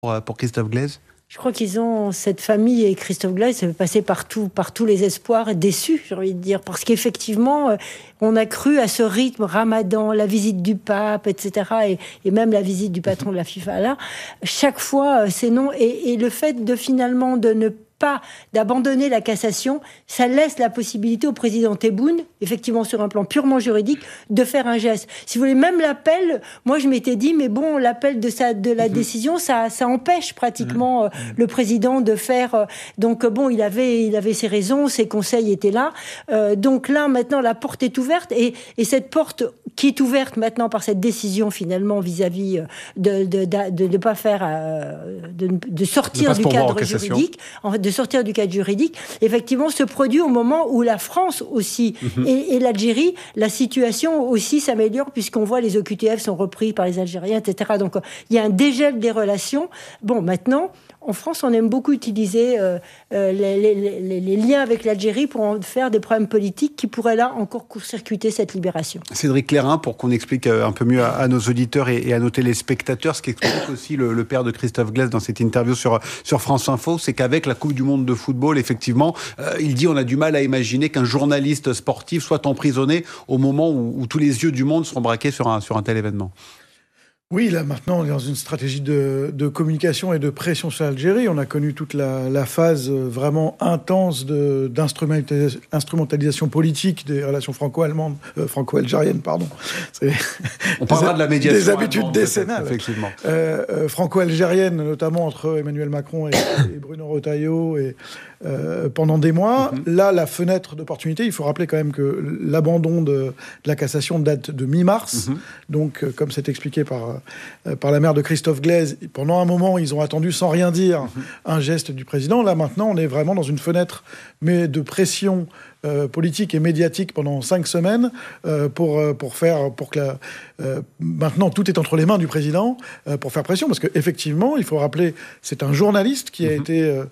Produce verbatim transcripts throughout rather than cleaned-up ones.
pour, pour Christophe Glaise? Je crois qu'ils ont, cette famille et Christophe Glaise, ça fait passer par, tout, par tous les espoirs, déçus, j'ai envie de dire. Parce qu'effectivement, on a cru à ce rythme, Ramadan, la visite du pape, et cetera, et, et même la visite du patron de la FIFA, là. Chaque fois, c'est non. Et, et le fait de finalement de ne pas d'abandonner la cassation, ça laisse la possibilité au président Tebboune, effectivement sur un plan purement juridique, de faire un geste. Si vous voulez, même l'appel, moi je m'étais dit, mais bon, l'appel de, sa, de la mmh. décision, ça, ça empêche pratiquement mmh. euh, le président de faire... Euh, donc bon, il avait, il avait ses raisons, ses conseils étaient là. Euh, donc là, maintenant, la porte est ouverte, et, et cette porte qui est ouverte maintenant par cette décision, finalement, vis-à-vis de de, de, de, de pas faire... Euh, de, de sortir du cadre juridique, en fait, de sortir du cadre juridique, effectivement, se produit au moment où la France aussi mmh. et, et l'Algérie, la situation aussi s'améliore, puisqu'on voit les O Q T F sont repris par les Algériens, et cetera. Donc, il y a un dégel des relations. Bon, maintenant, en France, on aime beaucoup utiliser euh, euh, les, les, les, les liens avec l'Algérie pour en faire des problèmes politiques qui pourraient là encore court-circuiter cette libération. Cédric Clairin, pour qu'on explique un peu mieux à, à nos auditeurs et, et à nos téléspectateurs, ce qu'explique aussi le, le père de Christophe Glaise dans cette interview sur, sur France Info, c'est qu'avec la Coupe du Monde de football, effectivement, euh, il dit on a du mal à imaginer qu'un journaliste sportif soit emprisonné au moment où, où tous les yeux du monde seront braqués sur un, sur un tel événement. Oui, là maintenant, on est dans une stratégie de, de communication et de pression sur l'Algérie. On a connu toute la, la phase vraiment intense de, d'instrumentalisation, instrumentalisation politique des relations franco-allemandes, euh, franco-algériennes, pardon. C'est, on parlera de la médiation. Des habitudes décennales. Effectivement. Euh, euh, franco-algériennes, notamment entre Emmanuel Macron et, et Bruno Retailleau, et euh, pendant des mois. Mm-hmm. Là, la fenêtre d'opportunité, il faut rappeler quand même que l'abandon de, de la cassation date de mi-mars. Mm-hmm. Donc, euh, comme c'est expliqué par... par la mère de Christophe Glaise, pendant un moment, ils ont attendu sans rien dire un geste du président. Là, maintenant, on est vraiment dans une fenêtre mais de pression euh, politique et médiatique pendant cinq semaines euh, pour, pour faire... pour que la, euh, maintenant, tout est entre les mains du président euh, pour faire pression. Parce qu'effectivement, il faut rappeler, c'est un journaliste qui a mmh. été... Euh,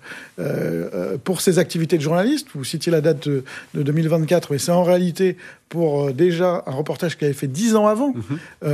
euh, pour ses activités de journaliste, vous citiez la date de, de deux mille vingt-quatre, mais c'est en réalité pour euh, déjà un reportage qu'il avait fait dix ans avant, mmh.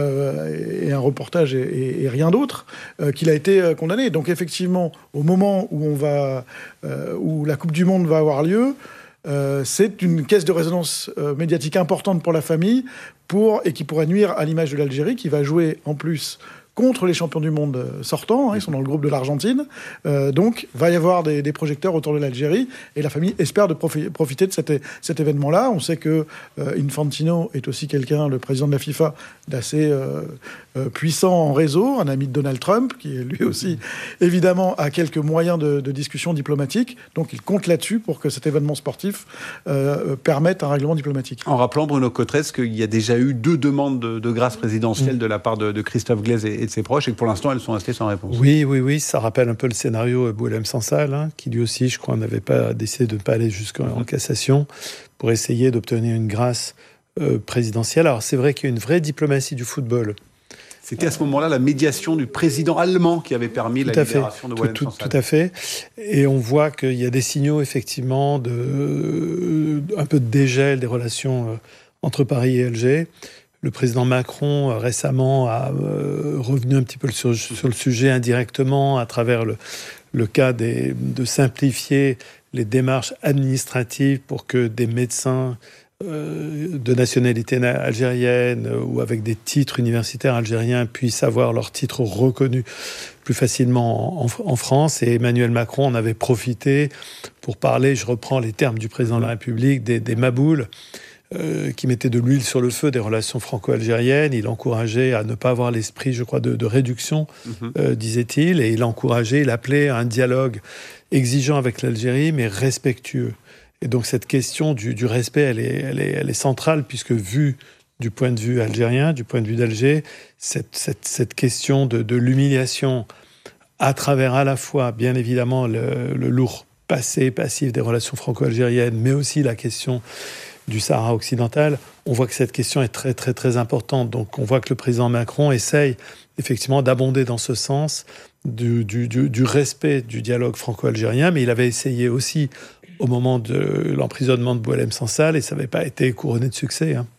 euh, et, et un reportage et, et, et rien d'autre, euh, qu'il a été euh, condamné. Donc effectivement, au moment où on va, euh, où la Coupe du Monde va avoir lieu, euh, c'est une caisse de résonance euh, médiatique importante pour la famille, pour, et qui pourrait nuire à l'image de l'Algérie, qui va jouer en plus contre les champions du monde sortants, hein, ils sont dans le groupe de l'Argentine, euh, donc va y avoir des, des projecteurs autour de l'Algérie, et la famille espère de profi- profiter de cet, é- cet événement-là. On sait que euh, Infantino est aussi quelqu'un, le président de la FIFA, d'assez euh, euh, puissant en réseau, un ami de Donald Trump, qui lui aussi, évidemment, a quelques moyens de, de discussion diplomatique, donc il compte là-dessus pour que cet événement sportif euh, permette un règlement diplomatique. En rappelant, Bruno Cotresse, qu'il y a déjà eu deux demandes de, de grâce présidentielle mmh. de la part de, de Christophe Glaise et de ses proches, et que pour l'instant, elles sont restées sans réponse. Oui, oui, oui, ça rappelle un peu le scénario Boualem Sansal, hein, qui lui aussi, je crois, n'avait pas décidé de ne pas aller jusqu'en mmh. cassation pour essayer d'obtenir une grâce euh, présidentielle. Alors, c'est vrai qu'il y a une vraie diplomatie du football. C'était à ce moment-là la médiation du président allemand qui avait permis tout la libération fait. de Boualem Sansal. Tout à fait. Et on voit qu'il y a des signaux, effectivement, de, euh, un peu de dégel des relations euh, entre Paris et Alger. Le président Macron, euh, récemment, a euh, revenu un petit peu sur, sur le sujet indirectement à travers le, le cas des, de simplifier les démarches administratives pour que des médecins euh, de nationalité algérienne euh, ou avec des titres universitaires algériens puissent avoir leurs titres reconnus plus facilement en, en France. Et Emmanuel Macron en avait profité pour parler, je reprends les termes du président de la République, des, des maboules, Euh, qui mettait de l'huile sur le feu des relations franco-algériennes. Il encourageait à ne pas avoir l'esprit, je crois, de, de réduction, mmh. euh, disait-il, et il encourageait, il appelait à un dialogue exigeant avec l'Algérie, mais respectueux. Et donc cette question du, du respect, elle est, elle, est, elle est centrale, puisque vue du point de vue algérien, du point de vue d'Alger, cette, cette, cette question de, de l'humiliation à travers à la fois, bien évidemment, le, le lourd passé, passif des relations franco-algériennes, mais aussi la question du Sahara occidental, on voit que cette question est très, très, très importante. Donc, on voit que le président Macron essaye effectivement d'abonder dans ce sens du, du, du, du respect du dialogue franco-algérien, mais il avait essayé aussi au moment de l'emprisonnement de Boualem Sansal et ça n'avait pas été couronné de succès, hein.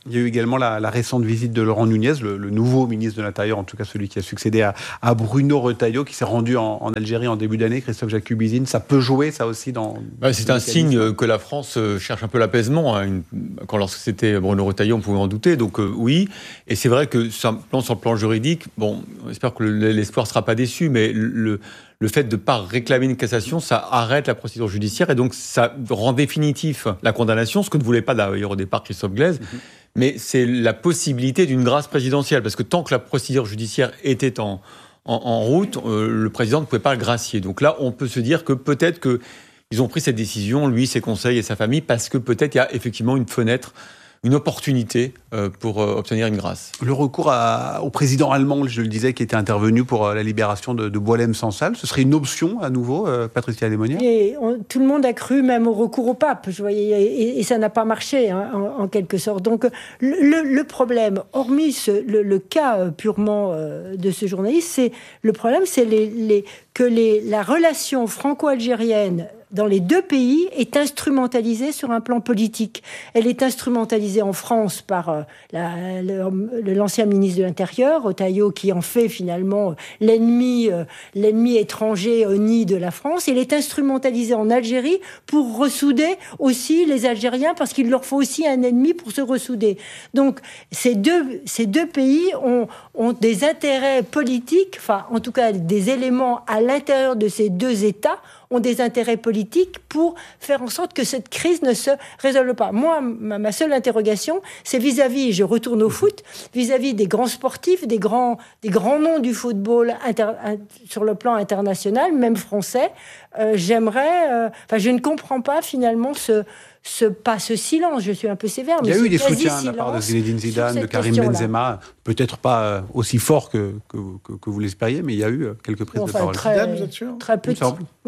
Il y a eu également la, la récente visite de Laurent Nunez, le, le nouveau ministre de l'Intérieur, en tout cas celui qui a succédé à, à Bruno Retailleau, qui s'est rendu en, en Algérie en début d'année. Christophe Jacubizine, ça peut jouer ça aussi dans... Bah, c'est un signe que la France cherche un peu l'apaisement. Hein. Une, quand lorsque c'était Bruno Retailleau, on pouvait en douter. Donc euh, oui, et c'est vrai que sur, sur le plan juridique, bon, on espère que l'espoir ne sera pas déçu, mais le... Le fait de ne pas réclamer une cassation, ça arrête la procédure judiciaire et donc ça rend définitif la condamnation, ce que ne voulait pas d'ailleurs au départ Christophe Glaise. Mmh. Mais c'est la possibilité d'une grâce présidentielle, parce que tant que la procédure judiciaire était en, en, en route, euh, le président ne pouvait pas le gracier. Donc là, on peut se dire que peut-être qu'ils ont pris cette décision, lui, ses conseils et sa famille, parce que peut-être il y a effectivement une fenêtre, une opportunité euh, pour euh, obtenir une grâce. Le recours à, au président allemand, je le disais, qui était intervenu pour euh, la libération de, de Boualem Sansal, ce serait une option à nouveau, euh, Patricia Lemonnier ? Et on, tout le monde a cru même au recours au pape, je voyais, et, et ça n'a pas marché hein, en, en quelque sorte. Donc le, le problème, hormis ce, le, le cas purement euh, de ce journaliste, c'est le problème, c'est les, les, que les, la relation franco-algérienne dans les deux pays est instrumentalisée sur un plan politique. Elle est instrumentalisée en France par euh, la, le, l'ancien ministre de l'Intérieur, Retailleau, qui en fait finalement l'ennemi, euh, l'ennemi étranger au nid de la France. Elle est instrumentalisée en Algérie pour ressouder aussi les Algériens, parce qu'il leur faut aussi un ennemi pour se ressouder. Donc ces deux, ces deux pays ont, ont des intérêts politiques, enfin en tout cas des éléments à l'intérieur de ces deux États ont des intérêts politiques pour faire en sorte que cette crise ne se résolve pas. Moi, ma, ma seule interrogation, c'est vis-à-vis, je retourne au foot, vis-à-vis des grands sportifs, des grands, des grands noms du football inter, in, sur le plan international, même français. Euh, j'aimerais... Euh, enfin, je ne comprends pas finalement ce... Ce, pas ce silence, je suis un peu sévère, mais il y a eu des soutiens de la part de Zinedine Zidane, de Karim Benzema, peut-être pas aussi fort que, que, que, que vous l'espériez, mais il y a eu quelques prises enfin, de parole. Très, Zidane, vous êtes sûr ? Très petit.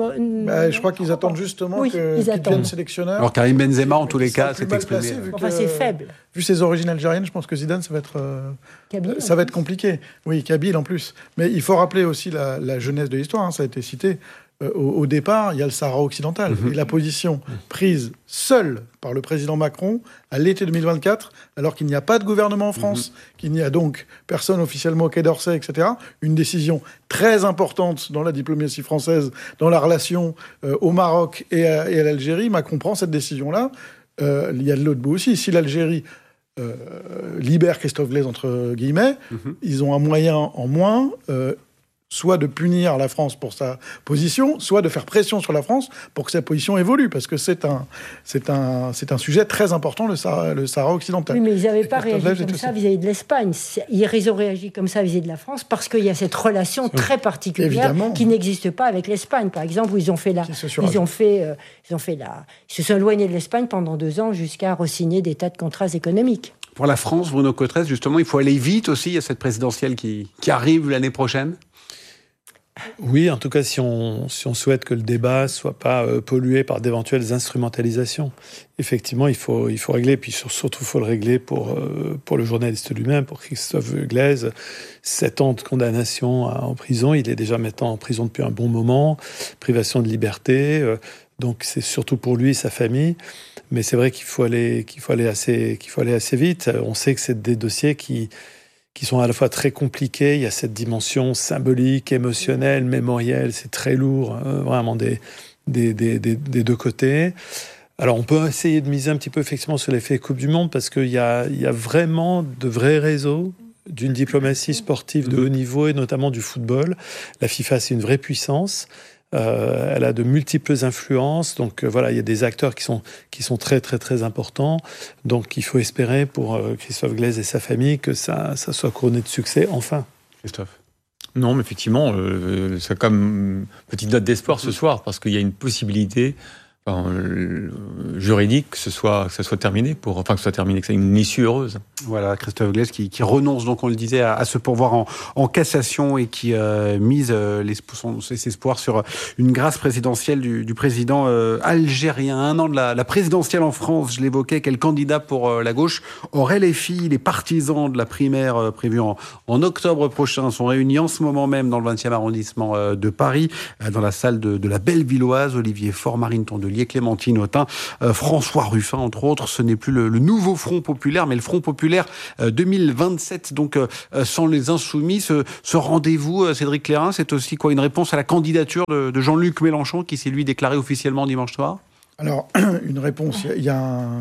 Bah, je crois qu'ils attendent justement oui, que, qu'ils deviennent sélectionneurs. Alors Karim Benzema, en tous les cas, s'est exprimé. Placé, enfin, c'est faible. Vu ses origines algériennes, je pense que Zidane, ça va être, euh, Kabyle, ça va être compliqué. Oui, Kabyle en plus. Mais il faut rappeler aussi la, la jeunesse de l'histoire, hein, ça a été cité. Euh, au, au départ, il y a le Sahara occidental. Mmh. Et la position prise seule par le président Macron à l'été deux mille vingt-quatre, alors qu'il n'y a pas de gouvernement en France, mmh. qu'il n'y a donc personne officiellement au Quai d'Orsay, et cetera. Une décision très importante dans la diplomatie française, dans la relation euh, au Maroc et à, et à l'Algérie. Macron prend cette décision-là. Euh, il y a de l'autre bout aussi. Si l'Algérie euh, libère Christophe Glaise, entre guillemets, mmh. ils ont un moyen en moins... Euh, soit de punir la France pour sa position, soit de faire pression sur la France pour que sa position évolue, parce que c'est un, c'est un, c'est un sujet très important, le Sahara, le Sahara occidental. Oui, mais ils n'avaient pas réagi comme ça vis-à-vis de l'Espagne. Ils ont réagi comme ça vis-à-vis de la France parce qu'il y a cette relation oui. très particulière Évidemment. qui n'existe pas avec l'Espagne, par exemple, où ils ont fait la... Ils ont fait, euh, ils ont fait la... Ils se sont éloignés de l'Espagne pendant deux ans jusqu'à re-signer des tas de contrats économiques. Pour la France, Bruno Cotresse, justement, il faut aller vite aussi. Il y a cette présidentielle qui, qui arrive l'année prochaine. Oui, en tout cas, si on, si on souhaite que le débat ne soit pas euh, pollué par d'éventuelles instrumentalisations, effectivement, il faut, il faut régler. Puis surtout, il faut le régler pour, euh, pour le journaliste lui-même, pour Christophe Glaise. Sept ans de condamnation en prison. Il est déjà maintenant en prison depuis un bon moment. Privation de liberté. Euh, donc, c'est surtout pour lui et sa famille. Mais c'est vrai qu'il faut aller, qu'il faut aller assez, qu'il faut aller assez vite. On sait que c'est des dossiers qui... qui sont à la fois très compliqués. Il y a cette dimension symbolique, émotionnelle, mémorielle. C'est très lourd, hein, vraiment, des, des, des, des, des deux côtés. Alors, on peut essayer de miser un petit peu, effectivement, sur l'effet Coupe du Monde, parce qu'il y a, il y a vraiment de vrais réseaux d'une diplomatie sportive de haut niveau, et notamment du football. La FIFA, c'est une vraie puissance. Euh, elle a de multiples influences, donc euh, voilà, il y a des acteurs qui sont, qui sont très très très importants, donc il faut espérer pour euh, Christophe Glaise et sa famille que ça, ça soit couronné de succès, enfin. Christophe ? Non, mais effectivement, euh, c'est comme une petite note d'espoir ce soir, parce qu'il y a une possibilité enfin, euh, juridique que ce soit, que ça soit terminé, pour, enfin que ce soit terminé, que c'est une issue heureuse. Voilà, Christophe Glaise qui, qui renonce, donc on le disait, à, à se pourvoir en, en cassation et qui euh, mise euh, les, son, ses espoirs sur une grâce présidentielle du, du président euh, algérien. Un an de la, la présidentielle en France, je l'évoquais, quel candidat pour euh, la gauche aurait les filles, les partisans de la primaire euh, prévue en, en octobre prochain sont réunis en ce moment même dans le vingtième arrondissement euh, de Paris, euh, dans la salle de, de la Bellevilloise. Olivier Faure, Marine Tondelier, Tellier, Clémentine Autain, euh, François Ruffin, entre autres. Ce n'est plus le, le nouveau Front populaire, mais le Front populaire euh, deux mille vingt-sept, donc euh, sans les Insoumis. Ce, ce rendez-vous, euh, Cédric Clairin, c'est aussi quoi, une réponse à la candidature de, de Jean-Luc Mélenchon, qui s'est lui déclaré officiellement dimanche soir? Alors, une réponse, il y a un,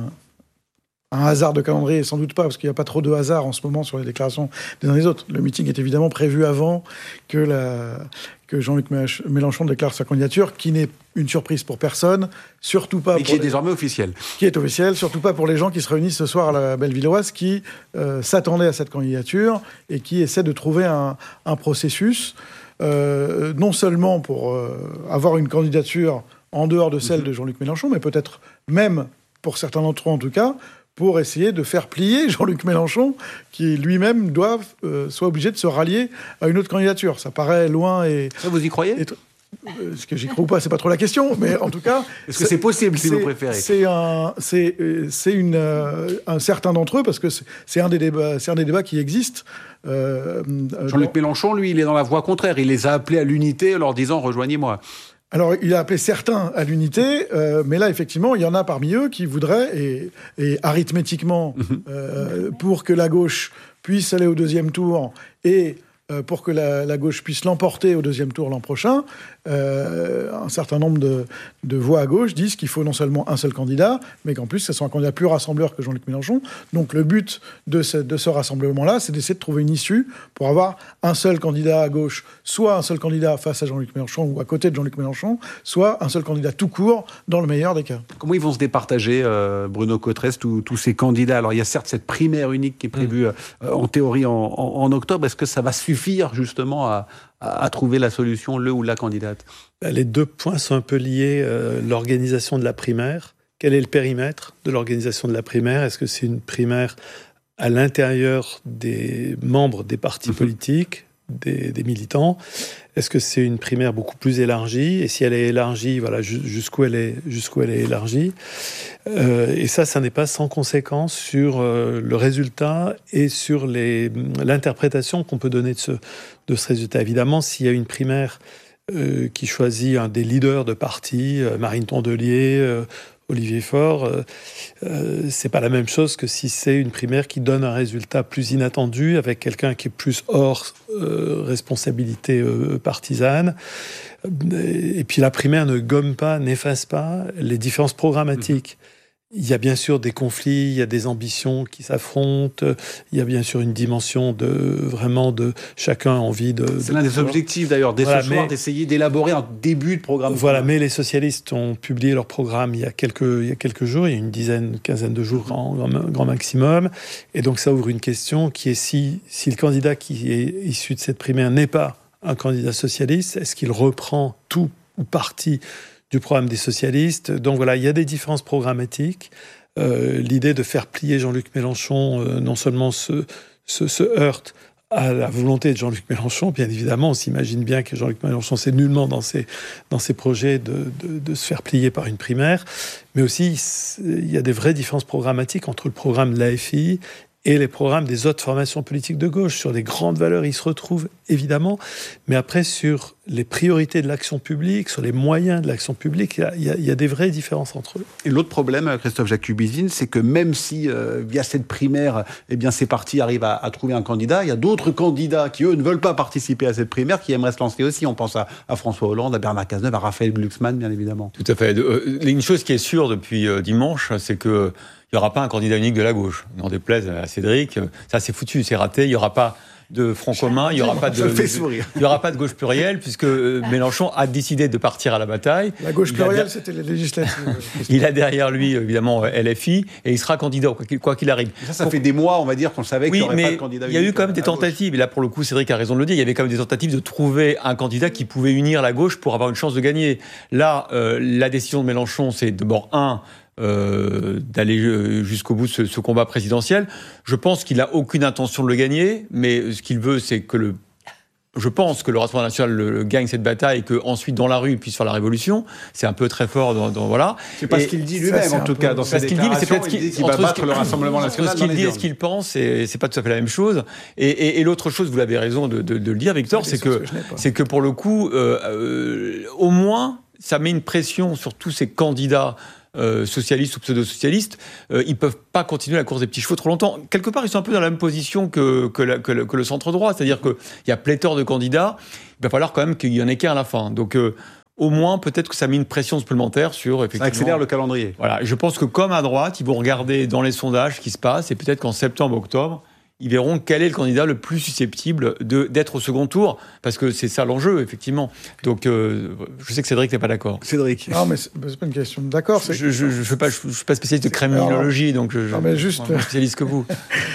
un hasard de calendrier, sans doute pas, parce qu'il n'y a pas trop de hasard en ce moment sur les déclarations des uns des autres. Le meeting est évidemment prévu avant que, la, que Jean-Luc Mélenchon déclare sa candidature, qui n'est une surprise pour personne, surtout pas... Et qui pour est les... désormais officiel. Qui est officiel, surtout pas pour les gens qui se réunissent ce soir à la Bellevilloise, qui euh, s'attendaient à cette candidature et qui essaient de trouver un, un processus, euh, non seulement pour euh, avoir une candidature en dehors de celle de Jean-Luc Mélenchon, mais peut-être même, pour certains d'entre eux en tout cas, pour essayer de faire plier Jean-Luc Mélenchon, qui lui-même doit, euh, soit obligé de se rallier à une autre candidature. Ça paraît loin et... Ça, vous y croyez ? et, Est-ce que j'y crois ou pas, c'est pas trop la question, mais en tout cas... Est-ce que c'est possible, si vous préférez ? C'est un, c'est, c'est une, euh, un certain d'entre eux, parce que c'est, c'est, un des débats, c'est un des débats qui existent. Euh, Jean-Luc dans... Mélenchon, lui, il est dans la voie contraire. Il les a appelés à l'unité en leur disant « rejoignez-moi ». Alors, il a appelé certains à l'unité, euh, mais là, effectivement, il y en a parmi eux qui voudraient, et, et arithmétiquement, euh, pour que la gauche puisse aller au deuxième tour et euh, pour que la, la gauche puisse l'emporter au deuxième tour l'an prochain, euh, un certain nombre de, de voix à gauche disent qu'il faut non seulement un seul candidat, mais qu'en plus, ce soit un candidat plus rassembleur que Jean-Luc Mélenchon. Donc, le but de ce, de ce rassemblement-là, c'est d'essayer de trouver une issue pour avoir un seul candidat à gauche, soit un seul candidat face à Jean-Luc Mélenchon ou à côté de Jean-Luc Mélenchon, soit un seul candidat tout court, dans le meilleur des cas. Comment ils vont se départager, euh, Bruno Cotresse, tous, tous ces candidats? Alors, il y a certes cette primaire unique qui est prévue mmh. euh, en théorie en, en, en octobre. Est-ce que ça va suffire justement à, à, à trouver la solution, le ou la candidate? Les deux points sont un peu liés. Euh, l'organisation de la primaire. Quel est le périmètre de l'organisation de la primaire? Est-ce que c'est une primaire à l'intérieur des membres des partis mmh. politiques, des, des militants? Est-ce que c'est une primaire beaucoup plus élargie? Et si elle est élargie, voilà, jusqu'où elle est, jusqu'où elle est élargie? euh, Et ça, ça n'est pas sans conséquence sur euh, le résultat et sur les, l'interprétation qu'on peut donner de ce, de ce résultat. Évidemment, s'il y a une primaire euh, qui choisit un des leaders de parti, euh, Marine Tondelier, euh, Olivier Faure, euh, euh, c'est pas la même chose que si c'est une primaire qui donne un résultat plus inattendu avec quelqu'un qui est plus hors euh, responsabilité euh, partisane. Et puis la primaire ne gomme pas, n'efface pas les différences programmatiques. Mmh. Il y a bien sûr des conflits, il y a des ambitions qui s'affrontent, il y a bien sûr une dimension de vraiment de chacun a envie de... C'est de l'un des pouvoir. objectifs d'ailleurs, dès voilà, ce soir, mais, d'essayer d'élaborer un début de programme. Voilà, mais les socialistes ont publié leur programme il y a quelques, il y a quelques jours, il y a une dizaine, une quinzaine de jours en grand, grand maximum, et donc ça ouvre une question qui est si, si le candidat qui est issu de cette primaire n'est pas un candidat socialiste, est-ce qu'il reprend tout ou partie du programme des socialistes? Donc voilà, il y a des différences programmatiques. Euh, l'idée de faire plier Jean-Luc Mélenchon, euh, non seulement se, se, se heurte à la volonté de Jean-Luc Mélenchon, bien évidemment, on s'imagine bien que Jean-Luc Mélenchon, c'est nullement dans ses, dans ses projets de, de, de se faire plier par une primaire, mais aussi il y a des vraies différences programmatiques entre le programme de l'A F I et les programmes des autres formations politiques de gauche. Sur les grandes valeurs, ils se retrouvent, évidemment, mais après, sur les priorités de l'action publique, sur les moyens de l'action publique, il y, y, y a des vraies différences entre eux. Et l'autre problème, Christophe Jacubizine, c'est que même si, euh, via cette primaire, eh bien, ces partis arrivent à, à trouver un candidat, il y a d'autres candidats qui, eux, ne veulent pas participer à cette primaire, qui aimeraient se lancer aussi. On pense à, à François Hollande, à Bernard Cazeneuve, à Raphaël Glucksmann, bien évidemment. Tout à fait. Euh, une chose qui est sûre depuis euh, dimanche, c'est que il n'y aura pas un candidat unique de la gauche. N'en déplaise à Cédric, ça c'est foutu, c'est raté. Il n'y aura pas de front commun, il n'y aura pas de, de il y aura pas de gauche plurielle puisque Mélenchon a décidé de partir à la bataille. La gauche il plurielle, a, c'était les législatives. Il a derrière lui évidemment L F I et il sera candidat quoi qu'il, quoi qu'il arrive. Ça, ça fait des mois, on va dire, qu'on savait oui, qu'il n'y aurait mais pas de candidat. Il y a eu quand même des tentatives. Et là, pour le coup, Cédric a raison de le dire. Il y avait quand même des tentatives de trouver un candidat qui pouvait unir la gauche pour avoir une chance de gagner. Là, euh, la décision de Mélenchon, c'est d'abord un. Euh, d'aller jusqu'au bout de ce, ce combat présidentiel. Je pense qu'il n'a aucune intention de le gagner, mais ce qu'il veut, c'est que le... Je pense que le Rassemblement national le, le gagne cette bataille et qu'ensuite, dans la rue, il puisse faire la révolution. C'est un peu très fort dans... dans voilà. C'est pas et ce qu'il dit lui-même, en tout peu... cas, dans ses déclarations. Dit, mais c'est peut-être il dit qu'il va battre le Rassemblement national. Ce qu'il dit et ce qu'il pense, c'est, c'est pas tout à fait la même chose. Et, et, et l'autre chose, vous avez raison de, de, de le dire, Victor, oui, c'est que, que c'est que pour le coup, euh, euh, au moins... ça met une pression sur tous ces candidats euh, socialistes ou pseudo-socialistes. Euh, ils ne peuvent pas continuer la course des petits chevaux trop longtemps. Quelque part, ils sont un peu dans la même position que, que, la, que, le, que le centre-droit. C'est-à-dire qu'il y a pléthore de candidats. Il va falloir quand même qu'il y en ait qu'un à la fin. Donc, euh, au moins, peut-être que ça met une pression supplémentaire sur... Effectivement, ça accélère le calendrier. Voilà. Je pense que comme à droite, ils vont regarder dans les sondages ce qui se passe et peut-être qu'en septembre, octobre, ils verront quel est le candidat le plus susceptible de, d'être au second tour, parce que c'est ça l'enjeu, effectivement. Donc, euh, je sais que Cédric n'est pas d'accord. Cédric. Non, mais c'est, c'est pas une question de d'accord. C'est... Je ne suis pas, je, je suis pas spécialiste de criminologie, donc je, non, mais juste... je suis spécialiste que vous.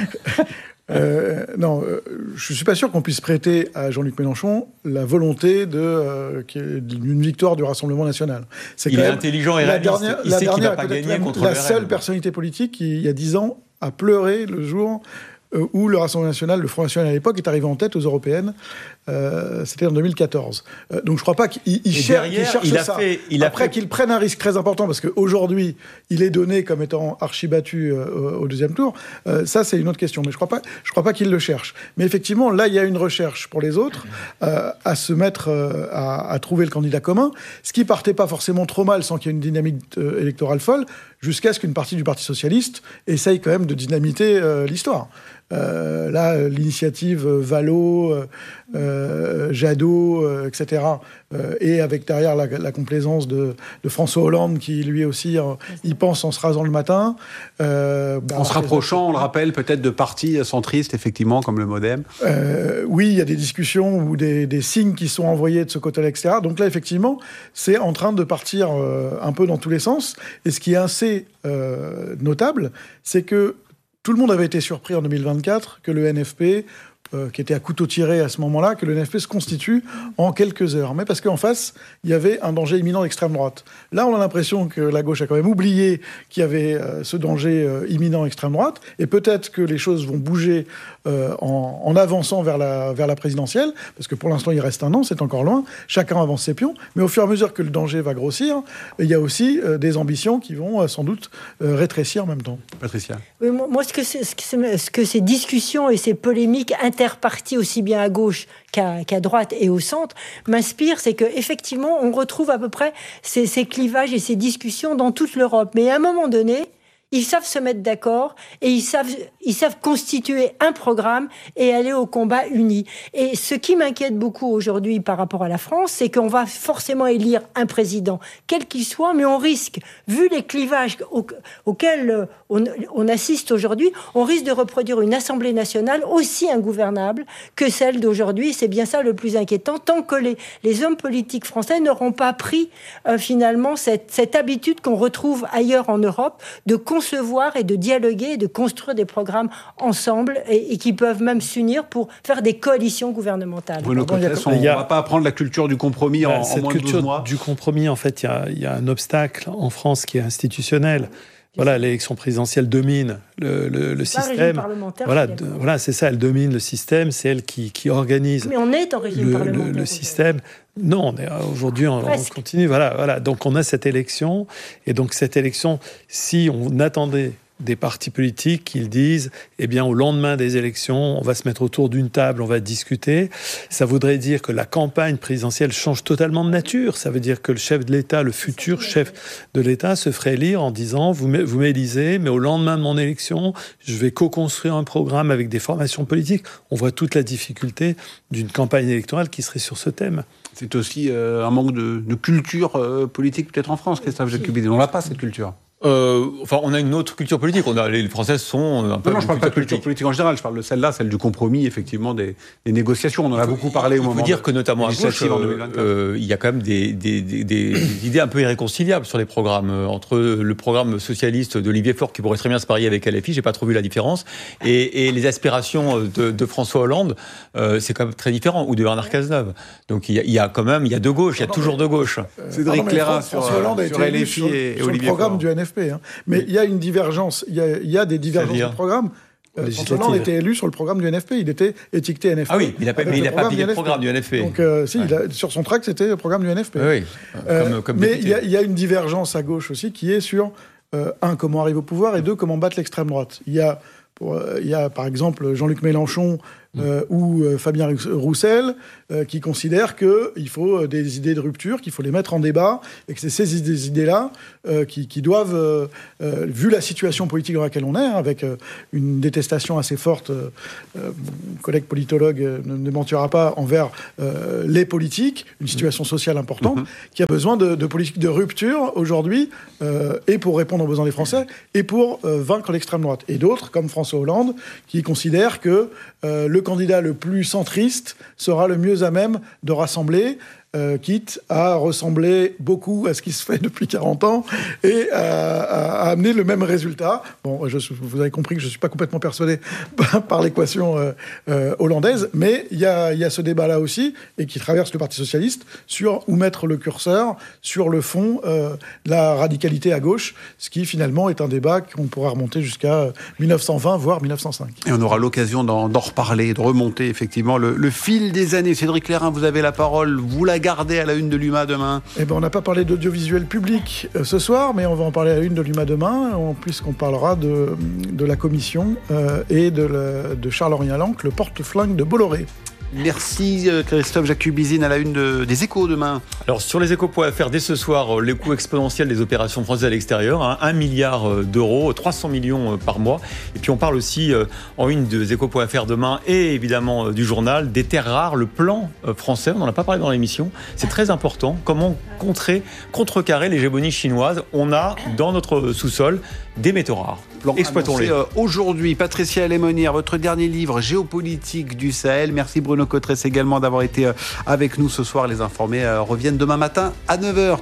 Euh, non, euh, je suis pas sûr qu'on puisse prêter à Jean-Luc Mélenchon la volonté de euh, d'une victoire du Rassemblement national. C'est il quand est même intelligent et réaliste. Dernière, il sait qu'il va pas gagner contre la le R N. seule personnalité politique qui, il y a dix ans, a pleuré le jour euh, où le Rassemblement national, le Front national à l'époque, est arrivé en tête aux européennes. Euh, c'était en deux mille quatorze. Euh, donc je crois pas qu'il il cher, derrière, il cherche il a ça. Fait, il Après a fait... qu'il prenne un risque très important, parce qu'aujourd'hui, il est donné comme étant archi-battu euh, au deuxième tour, euh, ça c'est une autre question. Mais je crois pas, je crois pas qu'il le cherche. Mais effectivement, là, il y a une recherche pour les autres euh, à se mettre, euh, à, à trouver le candidat commun, ce qui partait pas forcément trop mal sans qu'il y ait une dynamique euh, électorale folle, jusqu'à ce qu'une partie du Parti socialiste essaye quand même de dynamiter euh, l'histoire. Euh, là, l'initiative euh, Vallot, euh, euh, Jadot, euh, et cetera, euh, et avec derrière la, la complaisance de, de François Hollande, qui lui aussi, euh, il pense en se rasant le matin. Euh, bah, en se rapprochant, on le rappelle, peut-être de partis centristes, effectivement, comme le MoDem. Euh, oui, il y a des discussions ou des, des signes qui sont envoyés de ce côté-là, et cetera. Donc là, effectivement, c'est en train de partir euh, un peu dans tous les sens. Et ce qui est assez euh, notable, c'est que tout le monde avait été surpris en deux mille vingt-quatre que le N F P, euh, qui était à couteau tiré à ce moment-là, que le N F P se constitue en quelques heures. Mais parce qu'en face, il y avait un danger imminent d'extrême droite. Là, on a l'impression que la gauche a quand même oublié qu'il y avait euh, ce danger euh, imminent d'extrême droite. Et peut-être que les choses vont bouger euh, en, en avançant vers la, vers la présidentielle, parce que pour l'instant, il reste un an, c'est encore loin. Chacun avance ses pions. Mais au fur et à mesure que le danger va grossir, il y a aussi euh, des ambitions qui vont euh, sans doute euh, rétrécir en même temps. Patricia. Oui, moi, ce que, c'est, ce, que c'est, ce que ces discussions et ces polémiques interparties aussi bien à gauche qu'à, qu'à droite et au centre m'inspirent, c'est qu'effectivement, on retrouve à peu près ces, ces clivages et ces discussions dans toute l'Europe. Mais à un moment donné, ils savent se mettre d'accord et ils savent, ils savent constituer un programme et aller au combat uni. Et ce qui m'inquiète beaucoup aujourd'hui par rapport à la France, c'est qu'on va forcément élire un président, quel qu'il soit, mais on risque, vu les clivages au, auxquels on, on assiste aujourd'hui, on risque de reproduire une Assemblée nationale aussi ingouvernable que celle d'aujourd'hui. C'est bien ça le plus inquiétant, tant que les, les hommes politiques français n'auront pas pris euh, finalement cette, cette habitude qu'on retrouve ailleurs en Europe de concevoir et de dialoguer et de construire des programmes ensemble et, et qui peuvent même s'unir pour faire des coalitions gouvernementales. Bruno Cottès, on ne va pas apprendre la culture du compromis en, cette en moins de douze mois. Du compromis, en fait, il y, y a un obstacle en France qui est institutionnel. Voilà, l'élection présidentielle domine le, le, le système. Voilà, de, voilà, c'est ça, elle domine le système, c'est elle qui, qui organise. Mais on est en régime le, parlementaire. Le, le système. Non, on est, aujourd'hui, on, on continue. Voilà, voilà. Donc, on a cette élection. Et donc, cette élection, si on attendait des partis politiques qui disent, eh bien, au lendemain des élections, on va se mettre autour d'une table, on va discuter. Ça voudrait dire que la campagne présidentielle change totalement de nature. Ça veut dire que le chef de l'État, le futur chef de l'État, se ferait élire en disant, vous, vous m'élisez, mais au lendemain de mon élection, je vais co-construire un programme avec des formations politiques. On voit toute la difficulté d'une campagne électorale qui serait sur ce thème. C'est aussi euh, un manque de, de culture euh, politique peut-être en France, Christophe Jacobidi. On n'a pas cette culture. Euh, enfin, on a une autre culture politique. On a, les Français sont un peu. Non, non je parle pas de culture politique en général. Je parle de celle-là, celle du compromis, effectivement, des, des négociations. On en a beaucoup parlé au moment. Il faut dire que notamment à gauche, euh, euh, il y a quand même des, des, des, des idées un peu irréconciliables sur les programmes. Entre le programme socialiste d'Olivier Faure, qui pourrait très bien se parier avec L F I, j'ai pas trop vu la différence, et, et les aspirations de, de François Hollande, euh, c'est quand même très différent, ou de Bernard Cazeneuve. Donc il y, a, il y a quand même, il y a deux gauches, il y a non, toujours deux gauches. Euh, Cédric Clairin sur, sur L F I et, et Olivier Faure. Le programme Faure. du N F P. Hein. Mais il oui. y a une divergence, il y a, il y a des divergences de programme. Euh, François Hollande était élu sur le programme du N F P, il était étiqueté N F P. Ah oui, il n'a pas, mais il n'a pas payé le programme du N F P. Donc euh, si, ouais. il a, sur son tract, c'était le programme du N F P. Oui, euh, comme, comme mais il y, y a une divergence à gauche aussi qui est sur, euh, un, comment arriver au pouvoir, et deux, comment battre l'extrême droite. Il y a, pour, euh, il y a par exemple Jean-Luc Mélenchon euh, ou euh, Fabien Roussel, euh, qui considèrent qu'il faut euh, des idées de rupture, qu'il faut les mettre en débat, et que c'est ces idées, idées-là euh, qui, qui doivent, euh, euh, vu la situation politique dans laquelle on est, hein, avec euh, une détestation assez forte, euh, euh, mon collègue politologue euh, ne, ne mentira pas, envers euh, les politiques, une situation sociale importante, mmh. qui a besoin de, de politiques de rupture aujourd'hui, euh, et pour répondre aux besoins des Français, et pour euh, vaincre l'extrême droite. Et d'autres, comme François Hollande, qui considèrent que euh, le candidat le plus centriste sera le mieux à même de rassembler, euh, quitte à ressembler beaucoup à ce qui se fait depuis quarante ans et à, à, à amener le même résultat. Bon, je, vous avez compris que je ne suis pas complètement persuadé par l'équation euh, euh, hollandaise, mais il y a, y a ce débat-là aussi, et qui traverse le Parti socialiste, sur où mettre le curseur sur le fond euh, de la radicalité à gauche, ce qui finalement est un débat qu'on pourra remonter jusqu'à mille neuf cent vingt, voire mille neuf cent cinq. Et on aura l'occasion d'en, d'en reparler, de remonter effectivement le, le fil des années. Cédric Clairin, vous avez la parole, vous la gardez à la une de l'U M A demain. Eh ben, on n'a pas parlé d'audiovisuel public euh, ce soir, mais on va en parler à la une de l'U M A demain, puisqu'on parlera de, de la commission euh, et de, la, de Charles-Henri Allanque, le porte-flingue de Bolloré. Merci Christophe Jacubizine à la une de, des Échos demain. Alors sur les échos point f r, dès ce soir, les coûts exponentiels des opérations françaises à l'extérieur, hein, un milliard d'euros, trois cents millions par mois. Et puis on parle aussi euh, en une des échos point f r demain et évidemment euh, du journal des terres rares, le plan euh, français, on n'en a pas parlé dans l'émission, c'est très important. Comment contrer, contrecarrer l'hégémonie chinoise? On a dans notre sous-sol des métaux rares. Exploitons-les. Euh, aujourd'hui, Patricia Lémonière, votre dernier livre, Géopolitique du Sahel. Merci Bruno Cotresse également d'avoir été euh, avec nous ce soir. Les informés euh, reviennent demain matin à neuf heures.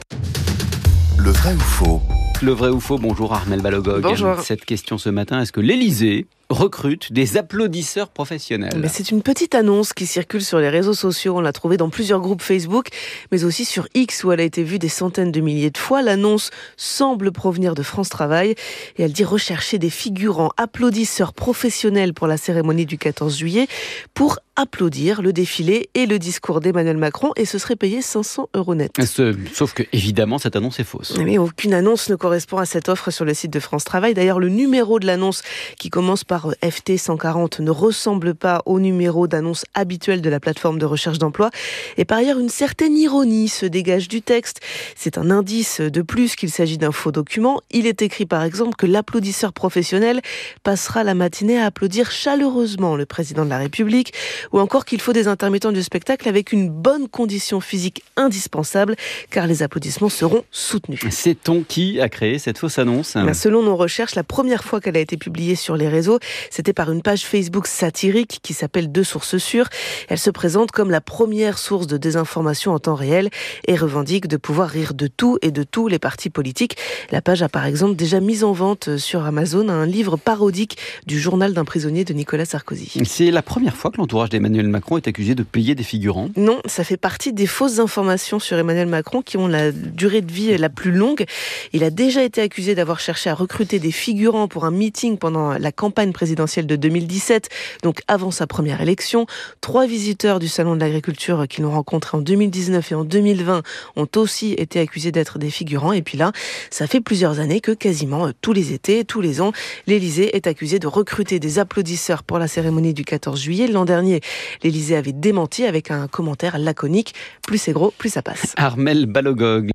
Le vrai ou faux? Le vrai ou faux, bonjour Armelle Balogog. Bonjour. Cette question ce matin, est-ce que l'Élysée recrute des applaudisseurs professionnels? Mais c'est une petite annonce qui circule sur les réseaux sociaux. On l'a trouvée dans plusieurs groupes Facebook, mais aussi sur X, où elle a été vue des centaines de milliers de fois. L'annonce semble provenir de France Travail et elle dit rechercher des figurants applaudisseurs professionnels pour la cérémonie du quatorze juillet pour applaudir le défilé et le discours d'Emmanuel Macron, et ce serait payé cinq cents euros net. Sauf que, évidemment, cette annonce est fausse. Mais aucune annonce ne correspond à cette offre sur le site de France Travail. D'ailleurs, le numéro de l'annonce qui commence par F T cent quarante ne ressemble pas au numéro d'annonce habituel de la plateforme de recherche d'emploi. Et par ailleurs, une certaine ironie se dégage du texte. C'est un indice de plus qu'il s'agit d'un faux document. Il est écrit par exemple que l'applaudisseur professionnel passera la matinée à applaudir chaleureusement le président de la République, ou encore qu'il faut des intermittents du spectacle avec une bonne condition physique indispensable, car les applaudissements seront soutenus. Sait-on qui a créé cette fausse annonce? Selon nos recherches, la première fois qu'elle a été publiée sur les réseaux, c'était par une page Facebook satirique qui s'appelle Deux Sources Sûres. Elle se présente comme la première source de désinformation en temps réel et revendique de pouvoir rire de tout et de tous les partis politiques. La page a par exemple déjà mis en vente sur Amazon un livre parodique du journal d'un prisonnier de Nicolas Sarkozy. C'est la première fois que l'entourage d'Emmanuel Macron est accusé de payer des figurants? Non, ça fait partie des fausses informations sur Emmanuel Macron qui ont la durée de vie la plus longue. Il a déjà été accusé d'avoir cherché à recruter des figurants pour un meeting pendant la campagne présidentielle de deux mille dix-sept, donc avant sa première élection. Trois visiteurs du Salon de l'Agriculture qu'il l'ont rencontré en deux mille dix-neuf et en deux mille vingt ont aussi été accusés d'être des figurants. Et puis là, ça fait plusieurs années que quasiment tous les étés, tous les ans, l'Élysée est accusé de recruter des applaudisseurs pour la cérémonie du quatorze juillet. L'an dernier, l'Élysée avait démenti avec un commentaire laconique: plus c'est gros, plus ça passe. Armelle Balogog.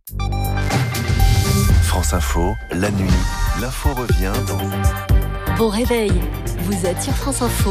France Info, la nuit, l'info revient dans... Bon réveil, vous êtes sur France Info.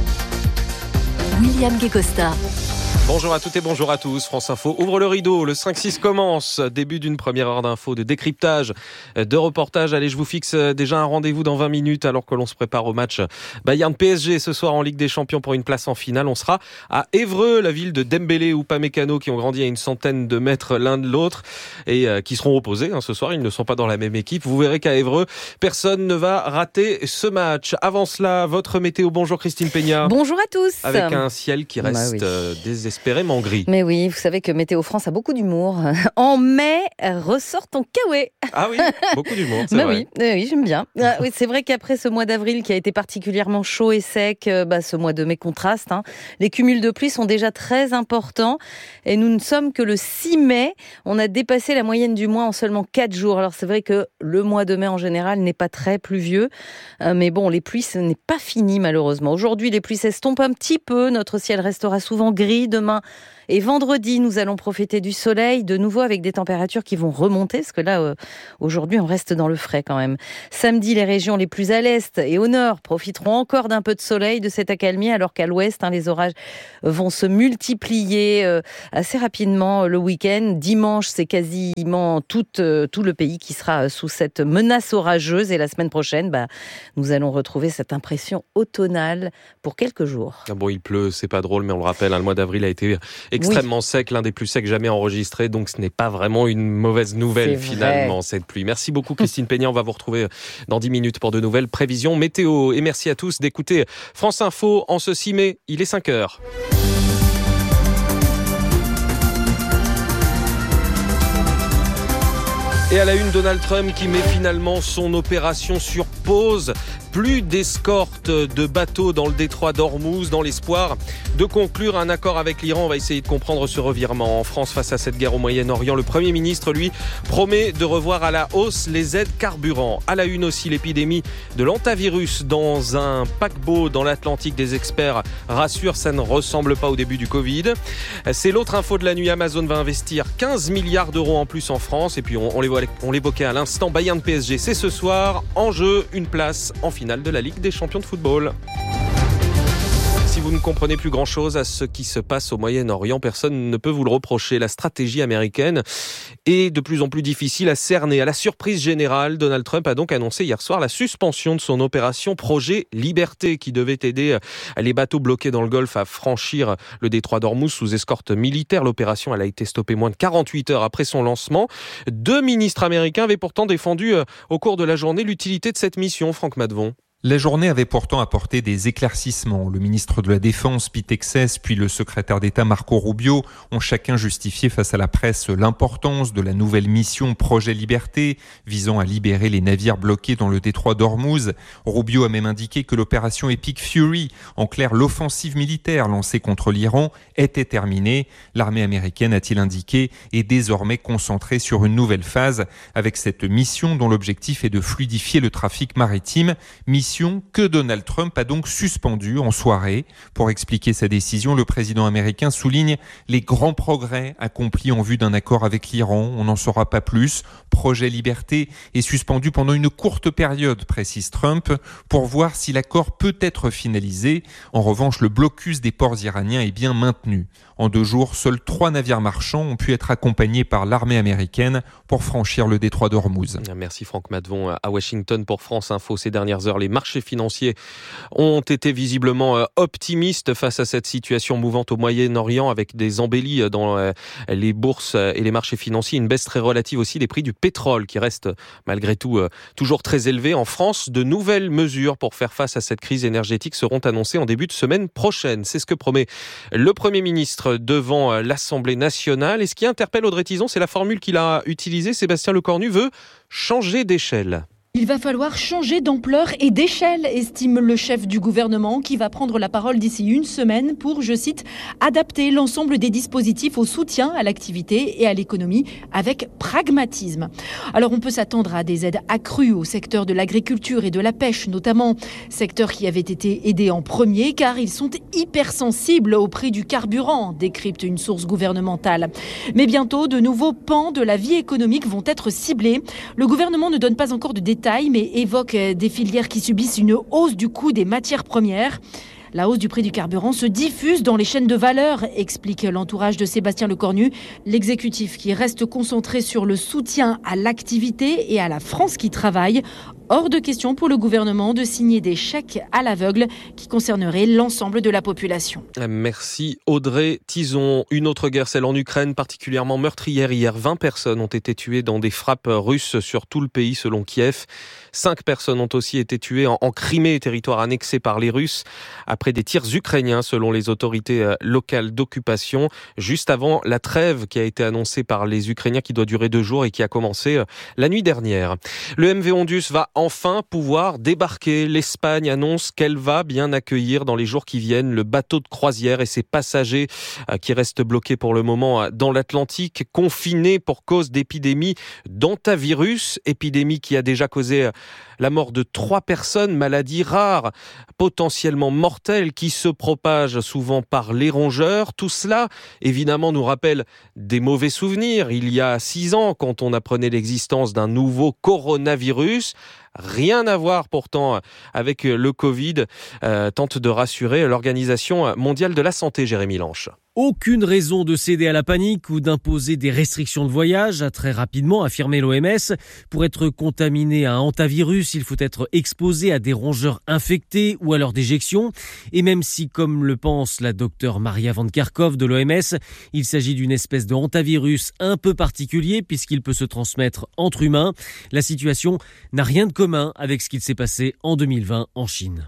William Guécosta. Bonjour à toutes et bonjour à tous. France Info ouvre le rideau. Le cinq six commence. Début d'une première heure d'infos, de décryptage, de reportage. Allez, je vous fixe déjà un rendez-vous dans vingt minutes alors que l'on se prépare au match Bayern-P S G ce soir en Ligue des Champions pour une place en finale. On sera à Évreux, la ville de Dembélé et Upamecano qui ont grandi à une centaine de mètres l'un de l'autre et qui seront opposés hein, ce soir. Ils ne sont pas dans la même équipe. Vous verrez qu'à Évreux, personne ne va rater ce match. Avant cela, votre météo. Bonjour Christine Peña. Bonjour à tous. Avec un ciel qui reste bah oui. euh, désespéré. désespérément gris. Mais oui, vous savez que Météo France a beaucoup d'humour. En mai, ressort ton Kawaii. Ah oui, beaucoup d'humour, c'est bah vrai. Oui, oui, j'aime bien. Ah, oui, c'est vrai qu'après ce mois d'avril qui a été particulièrement chaud et sec, bah, ce mois de mai contraste. Hein. Les cumuls de pluie sont déjà très importants et nous ne sommes que le six mai. On a dépassé la moyenne du mois en seulement quatre jours. Alors c'est vrai que le mois de mai en général n'est pas très pluvieux, euh, mais bon, les pluies, ce n'est pas fini malheureusement. Aujourd'hui, les pluies s'estompent un petit peu. Notre ciel restera souvent gris demain. Et vendredi, nous allons profiter du soleil, de nouveau avec des températures qui vont remonter, parce que là, euh, aujourd'hui, on reste dans le frais quand même. Samedi, les régions les plus à l'est et au nord profiteront encore d'un peu de soleil, de cette accalmie, alors qu'à l'ouest, hein, les orages vont se multiplier euh, assez rapidement euh, le week-end. Dimanche, c'est quasiment tout, euh, tout le pays qui sera sous cette menace orageuse. Et la semaine prochaine, bah, nous allons retrouver cette impression automnale pour quelques jours. Ah bon, il pleut, c'est pas drôle, mais on le rappelle, hein, le mois d'avril a été extrêmement oui. sec, l'un des plus secs jamais enregistrés, donc ce n'est pas vraiment une mauvaise nouvelle c'est finalement, vrai. Cette pluie. Merci beaucoup Christine Peña, on va vous retrouver dans dix minutes pour de nouvelles prévisions météo. Et merci à tous d'écouter France Info en ce six mai, il est cinq heures. Et à la une, Donald Trump qui met finalement son opération sur pause. Plus d'escorte de bateaux dans le détroit d'Ormuz, dans l'espoir de conclure un accord avec l'Iran. On va essayer de comprendre ce revirement. En France, face à cette guerre au Moyen-Orient, le Premier ministre, lui, promet de revoir à la hausse les aides carburant. À la une aussi, l'épidémie de l'hantavirus dans un paquebot dans l'Atlantique. Des experts rassurent, ça ne ressemble pas au début du Covid. C'est l'autre info de la nuit. Amazon va investir quinze milliards d'euros en plus en France. Et puis, on, on l'évoquait à l'instant, Bayern P S G, c'est ce soir. En jeu, une place en finale de la Ligue des champions de football. Si vous ne comprenez plus grand-chose à ce qui se passe au Moyen-Orient, personne ne peut vous le reprocher. La stratégie américaine est de plus en plus difficile à cerner. À la surprise générale, Donald Trump a donc annoncé hier soir la suspension de son opération Projet Liberté qui devait aider les bateaux bloqués dans le Golfe à franchir le détroit d'Ormuz sous escorte militaire. L'opération elle a été stoppée moins de quarante-huit heures après son lancement. Deux ministres américains avaient pourtant défendu au cours de la journée l'utilité de cette mission, Franck Madvon. La journée avait pourtant apporté des éclaircissements. Le ministre de la Défense, Pete Hegseth, puis le secrétaire d'État Marco Rubio ont chacun justifié face à la presse l'importance de la nouvelle mission Projet Liberté, visant à libérer les navires bloqués dans le détroit d'Ormuz. Rubio a même indiqué que l'opération Epic Fury, en clair l'offensive militaire lancée contre l'Iran, était terminée. L'armée américaine, a-t-il indiqué, est désormais concentrée sur une nouvelle phase, avec cette mission dont l'objectif est de fluidifier le trafic maritime. Mission que Donald Trump a donc suspendue en soirée. Pour expliquer sa décision, le président américain souligne les grands progrès accomplis en vue d'un accord avec l'Iran. On n'en saura pas plus. Projet Liberté est suspendu pendant une courte période, précise Trump, pour voir si l'accord peut être finalisé. En revanche, le blocus des ports iraniens est bien maintenu. En deux jours, seuls trois navires marchands ont pu être accompagnés par l'armée américaine pour franchir le détroit d'Ormuz. Merci Franck Madvon. À Washington pour France Info ces dernières heures, les marchés financiers ont été visiblement optimistes face à cette situation mouvante au Moyen-Orient avec des embellis dans les bourses et les marchés financiers. Une baisse très relative aussi des prix du pétrole qui reste malgré tout toujours très élevé. En France, de nouvelles mesures pour faire face à cette crise énergétique seront annoncées en début de semaine prochaine. C'est ce que promet le Premier ministre devant l'Assemblée nationale. Et ce qui interpelle Audrey Tizon, c'est la formule qu'il a utilisée. Sébastien Lecornu veut changer d'échelle. Il va falloir changer d'ampleur et d'échelle, estime le chef du gouvernement qui va prendre la parole d'ici une semaine pour, je cite, adapter l'ensemble des dispositifs au soutien à l'activité et à l'économie avec pragmatisme. Alors on peut s'attendre à des aides accrues au secteur de l'agriculture et de la pêche notamment, secteurs qui avaient été aidés en premier car ils sont hypersensibles au prix du carburant, décrypte une source gouvernementale. Mais bientôt, de nouveaux pans de la vie économique vont être ciblés. Le gouvernement ne donne pas encore de détails mais évoque des filières qui subissent une hausse du coût des matières premières. La hausse du prix du carburant se diffuse dans les chaînes de valeur, explique l'entourage de Sébastien Lecornu. L'exécutif qui reste concentré sur le soutien à l'activité et à la France qui travaille hors de question pour le gouvernement de signer des chèques à l'aveugle qui concerneraient l'ensemble de la population. Merci Audrey Tizon. Une autre guerre, celle en Ukraine, particulièrement meurtrière. Hier, vingt personnes ont été tuées dans des frappes russes sur tout le pays, selon Kiev. Cinq personnes ont aussi été tuées en, en Crimée, territoire annexé par les Russes, après des tirs ukrainiens, selon les autorités locales d'occupation, juste avant la trêve qui a été annoncée par les Ukrainiens, qui doit durer deux jours et qui a commencé la nuit dernière. Le M V Ondus va enfin pouvoir débarquer. L'Espagne annonce qu'elle va bien accueillir dans les jours qui viennent le bateau de croisière et ses passagers qui restent bloqués pour le moment dans l'Atlantique, confinés pour cause d'épidémie d'hantavirus, épidémie qui a déjà causé la mort de trois personnes, maladie rare, potentiellement mortelle, qui se propage souvent par les rongeurs. Tout cela, évidemment, nous rappelle des mauvais souvenirs. Il y a six ans, quand on apprenait l'existence d'un nouveau coronavirus, rien à voir pourtant avec le Covid, euh, tente de rassurer l'Organisation mondiale de la santé, Jérémy Lanche. Aucune raison de céder à la panique ou d'imposer des restrictions de voyage, a très rapidement affirmé l'O M S. Pour être contaminé à un hantavirus, il faut être exposé à des rongeurs infectés ou à leur déjection. Et même si, comme le pense la docteure Maria Van Kerkhove de l'O M S, il s'agit d'une espèce de hantavirus un peu particulier puisqu'il peut se transmettre entre humains, la situation n'a rien de commun avec ce qu'il s'est passé en deux mille vingt en Chine.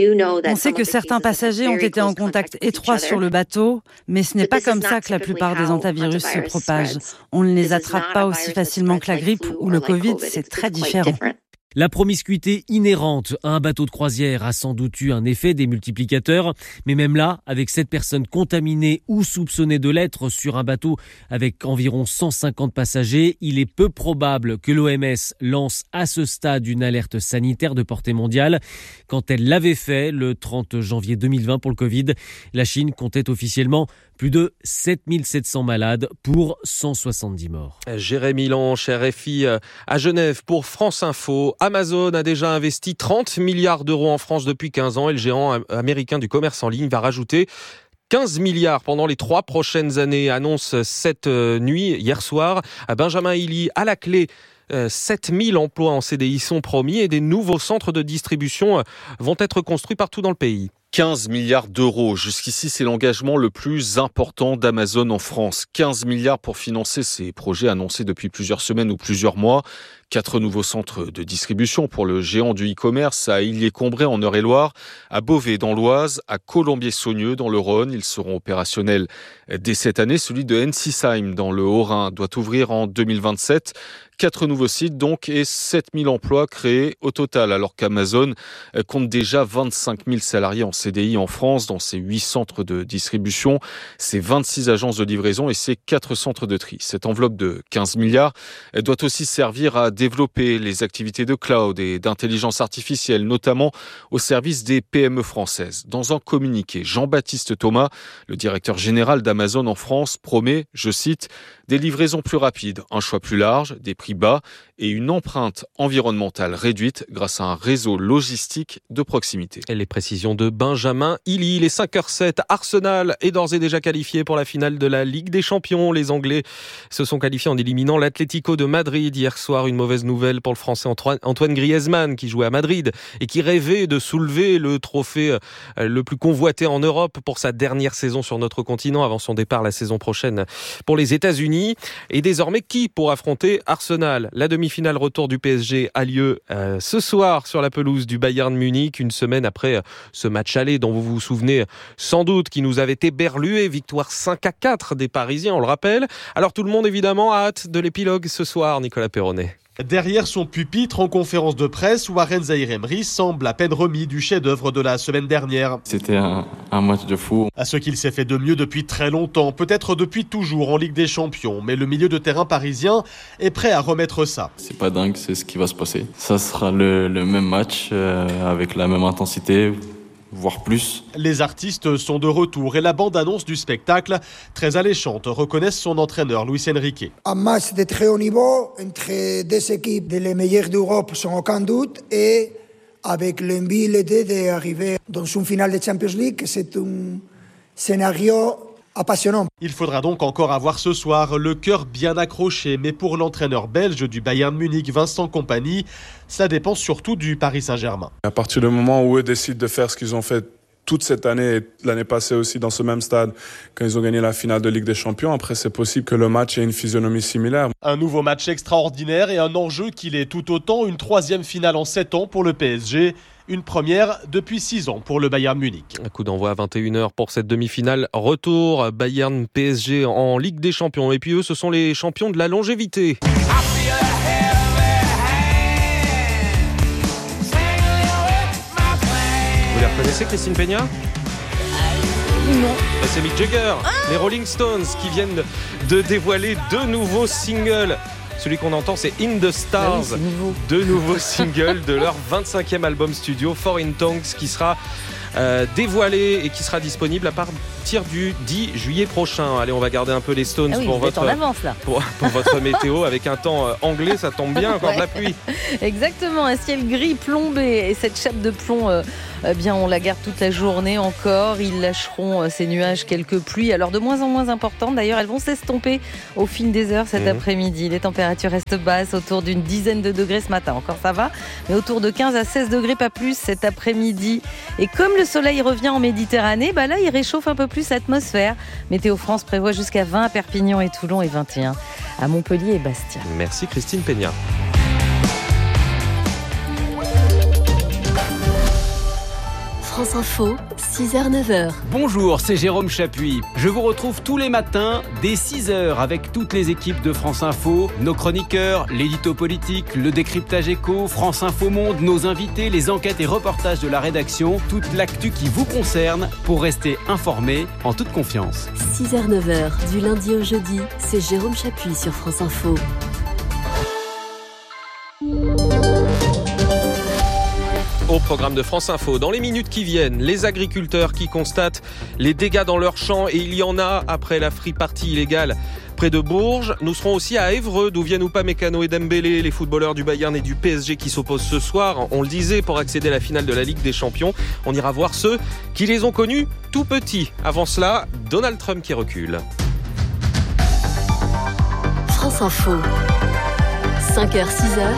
On sait que certains passagers ont été en contact étroit sur le bateau, mais ce n'est pas comme ça que la plupart des hantavirus se propagent. On ne les attrape pas aussi facilement que la grippe ou le Covid, c'est très différent. La promiscuité inhérente à un bateau de croisière a sans doute eu un effet démultiplicateur, mais même là, avec sept personnes contaminées ou soupçonnées de l'être sur un bateau avec environ cent cinquante passagers, il est peu probable que l'O M S lance à ce stade une alerte sanitaire de portée mondiale. Quand elle l'avait fait le trente janvier deux mille vingt pour le Covid, la Chine comptait officiellement plus de sept mille sept cents malades pour cent soixante-dix morts. Jérémy Lanche, R F I à Genève pour France Info. Amazon a déjà investi trente milliards d'euros en France depuis quinze ans et le géant américain du commerce en ligne va rajouter quinze milliards pendant les trois prochaines années, annonce cette nuit, hier soir, à Benjamin Hilly, à la clé. sept mille emplois en C D I sont promis et des nouveaux centres de distribution vont être construits partout dans le pays. quinze milliards d'euros. Jusqu'ici, c'est l'engagement le plus important d'Amazon en France. quinze milliards pour financer ces projets annoncés depuis plusieurs semaines ou plusieurs mois. Quatre nouveaux centres de distribution pour le géant du e-commerce à Illiers-Combray en Eure-et-Loire, à Beauvais dans l'Oise, à Colombier-Saunieux dans le Rhône. Ils seront opérationnels dès cette année. Celui de Ensisheim dans le Haut-Rhin doit ouvrir en deux mille vingt-sept. Quatre nouveaux sites donc et sept mille emplois créés au total, alors qu'Amazon compte déjà vingt-cinq mille salariés en C D I en France dans ses huit centres de distribution, ses vingt-six agences de livraison et ses quatre centres de tri. Cette enveloppe de quinze milliards elle doit aussi servir à développer les activités de cloud et d'intelligence artificielle, notamment au service des P M E françaises. Dans un communiqué, Jean-Baptiste Thomas, le directeur général d'Amazon en France, promet, je cite, des livraisons plus rapides, un choix plus large, des prix bas et une empreinte environnementale réduite grâce à un réseau logistique de proximité. Et les précisions de Benjamin Hilly, il est cinq heures zéro sept. Arsenal est d'ores et déjà qualifié pour la finale de la Ligue des Champions. Les Anglais se sont qualifiés en éliminant l'Atlético de Madrid hier soir. Une mauvaise nouvelle pour le Français Antoine Griezmann qui jouait à Madrid et qui rêvait de soulever le trophée le plus convoité en Europe pour sa dernière saison sur notre continent avant son départ la saison prochaine pour les États-Unis. Et désormais, qui pour affronter Arsenal? La demi-finale retour du P S G a lieu euh, ce soir sur la pelouse du Bayern Munich, une semaine après euh, ce match aller dont vous vous souvenez sans doute, qui nous avait éberlué, victoire cinq à quatre des Parisiens, on le rappelle. Alors tout le monde évidemment a hâte de l'épilogue ce soir, Nicolas Perronnet. Derrière son pupitre en conférence de presse, Warren Zaïre-Emery semble à peine remis du chef-d'œuvre de la semaine dernière. C'était un, un match de fou. À ce qu'il s'est fait de mieux depuis très longtemps, peut-être depuis toujours en Ligue des Champions, mais le milieu de terrain parisien est prêt à remettre ça. C'est pas dingue, c'est ce qui va se passer. Ça sera le, le même match euh, avec la même intensité, voire plus. Les artistes sont de retour et la bande-annonce du spectacle, très alléchante, reconnaissent son entraîneur Luis Enrique. Un match de très haut niveau entre deux équipes de les meilleures d'Europe sans aucun doute et avec l'envie, l'idée d'arriver dans une finale de Champions League. C'est un scénario appassionant. Il faudra donc encore avoir ce soir le cœur bien accroché, mais pour l'entraîneur belge du Bayern Munich, Vincent Kompany, ça dépend surtout du Paris Saint-Germain. À partir du moment où eux décident de faire ce qu'ils ont fait toute cette année et l'année passée aussi dans ce même stade, quand ils ont gagné la finale de Ligue des Champions, après c'est possible que le match ait une physionomie similaire. Un nouveau match extraordinaire et un enjeu qui l'est tout autant, une troisième finale en sept ans pour le P S G. Une première depuis six ans pour le Bayern Munich. Un coup d'envoi à vingt et une heures pour cette demi-finale. Retour Bayern-P S G en Ligue des Champions. Et puis eux, ce sont les champions de la longévité. Vous les reconnaissez, Christine Peña ? Non. Bah, c'est Mick Jagger, ah les Rolling Stones qui viennent de dévoiler deux nouveaux singles. Celui qu'on entend, c'est In the Stars, ah oui, nouveau. Deux nouveaux singles de leur vingt-cinquième album studio, Foreign Tongues, qui sera euh, dévoilé et qui sera disponible à partir du dix juillet prochain. Allez, on va garder un peu les Stones ah oui, pour, votre, en avance, là. pour, pour votre météo. Avec un temps euh, anglais, ça tombe bien, encore ouais. de la pluie. Exactement, un ciel gris plombé. Et cette chape de plomb... Euh, Eh bien, on la garde toute la journée encore. Ils lâcheront ces nuages, quelques pluies. Alors, de moins en moins importantes. D'ailleurs, elles vont s'estomper au fil des heures cet mmh. après-midi. Les températures restent basses, autour d'une dizaine de degrés ce matin. Encore, ça va. Mais autour de quinze à seize degrés, pas plus, cet après-midi. Et comme le soleil revient en Méditerranée, bah là, il réchauffe un peu plus l'atmosphère. Météo France prévoit jusqu'à vingt à Perpignan et Toulon et vingt et un à Montpellier et Bastia. Merci Christine Peña. France Info, six heures neuf heures. Bonjour, c'est Jérôme Chapuis. Je vous retrouve tous les matins dès six heures avec toutes les équipes de France Info, nos chroniqueurs, l'édito politique, le décryptage éco, France Info Monde, nos invités, les enquêtes et reportages de la rédaction, toute l'actu qui vous concerne pour rester informé en toute confiance. six heures neuf heures, du lundi au jeudi, c'est Jérôme Chapuis sur France Info. Au programme de France Info, dans les minutes qui viennent, les agriculteurs qui constatent les dégâts dans leurs champs, et il y en a après la free party illégale près de Bourges. Nous serons aussi à Évreux, d'où viennent Upamecano et Dembélé, les footballeurs du Bayern et du P S G qui s'opposent ce soir, on le disait, pour accéder à la finale de la Ligue des Champions. On ira voir ceux qui les ont connus tout petits. Avant cela, Donald Trump qui recule. France Info, cinq heures six heures.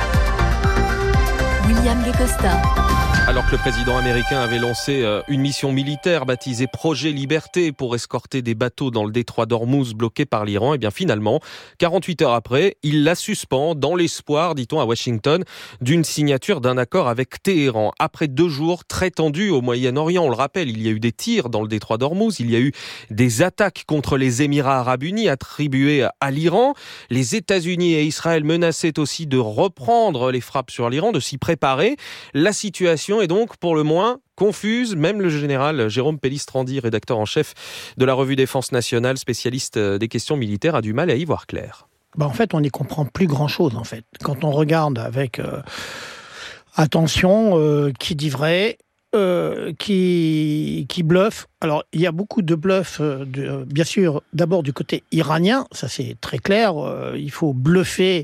William Guécosta. Alors que le président américain avait lancé une mission militaire baptisée Projet Liberté pour escorter des bateaux dans le détroit d'Ormuz bloqué par l'Iran, et bien finalement, quarante-huit heures après, il la suspend dans l'espoir, dit-on à Washington, d'une signature d'un accord avec Téhéran. Après deux jours très tendus au Moyen-Orient, on le rappelle, il y a eu des tirs dans le détroit d'Ormuz, il y a eu des attaques contre les Émirats arabes unis attribuées à l'Iran. Les États-Unis et Israël menaçaient aussi de reprendre les frappes sur l'Iran, de s'y préparer. La situation est donc pour le moins confuse. Même le général Jérôme Pellistrandi, rédacteur en chef de la revue Défense nationale, spécialiste des questions militaires, a du mal à y voir clair. Bah en fait, on n'y comprend plus grand-chose. En fait, quand on regarde avec euh, attention, euh, qui dit vrai, euh, qui, qui bluffe. Alors, il y a beaucoup de bluffs, euh, de, bien sûr, d'abord du côté iranien, ça c'est très clair, euh, il faut bluffer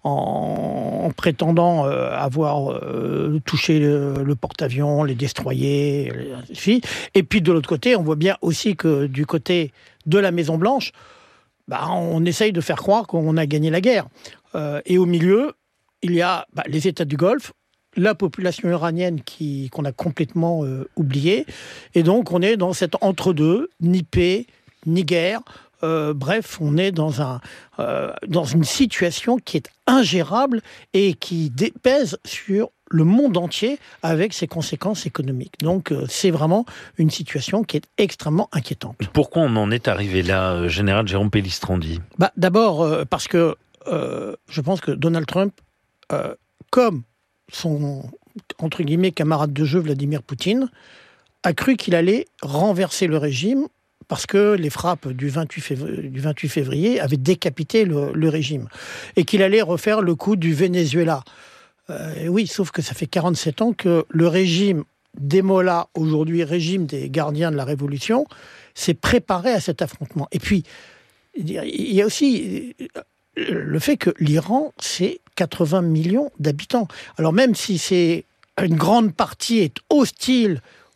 en, en prétendant euh, avoir euh, touché le, le porte-avions, les destroyers, les... et puis de l'autre côté, on voit bien aussi que du côté de la Maison-Blanche, bah, on essaye de faire croire qu'on a gagné la guerre. Euh, et au milieu, il y a bah, les États du Golfe, la population iranienne qui, qu'on a complètement euh, oubliée. Et donc, on est dans cet entre-deux, ni paix, ni guerre. Euh, bref, on est dans, un, euh, dans une situation qui est ingérable et qui dé- pèse sur le monde entier avec ses conséquences économiques. Donc, euh, c'est vraiment une situation qui est extrêmement inquiétante. Pourquoi on en est arrivé là, euh, général Jérôme Pellistrandi ? Bah, d'abord, euh, parce que euh, je pense que Donald Trump, euh, comme son, entre guillemets, camarade de jeu Vladimir Poutine, a cru qu'il allait renverser le régime parce que les frappes du vingt-huit février, du vingt-huit février avaient décapité le, le régime et qu'il allait refaire le coup du Venezuela. Euh, oui, sauf que ça fait quarante-sept ans que le régime des Mollahs, aujourd'hui régime des gardiens de la Révolution, s'est préparé à cet affrontement. Et puis, il y a aussi le fait que l'Iran, c'est quatre-vingts millions d'habitants. Alors même si c'est une grande partie est hostile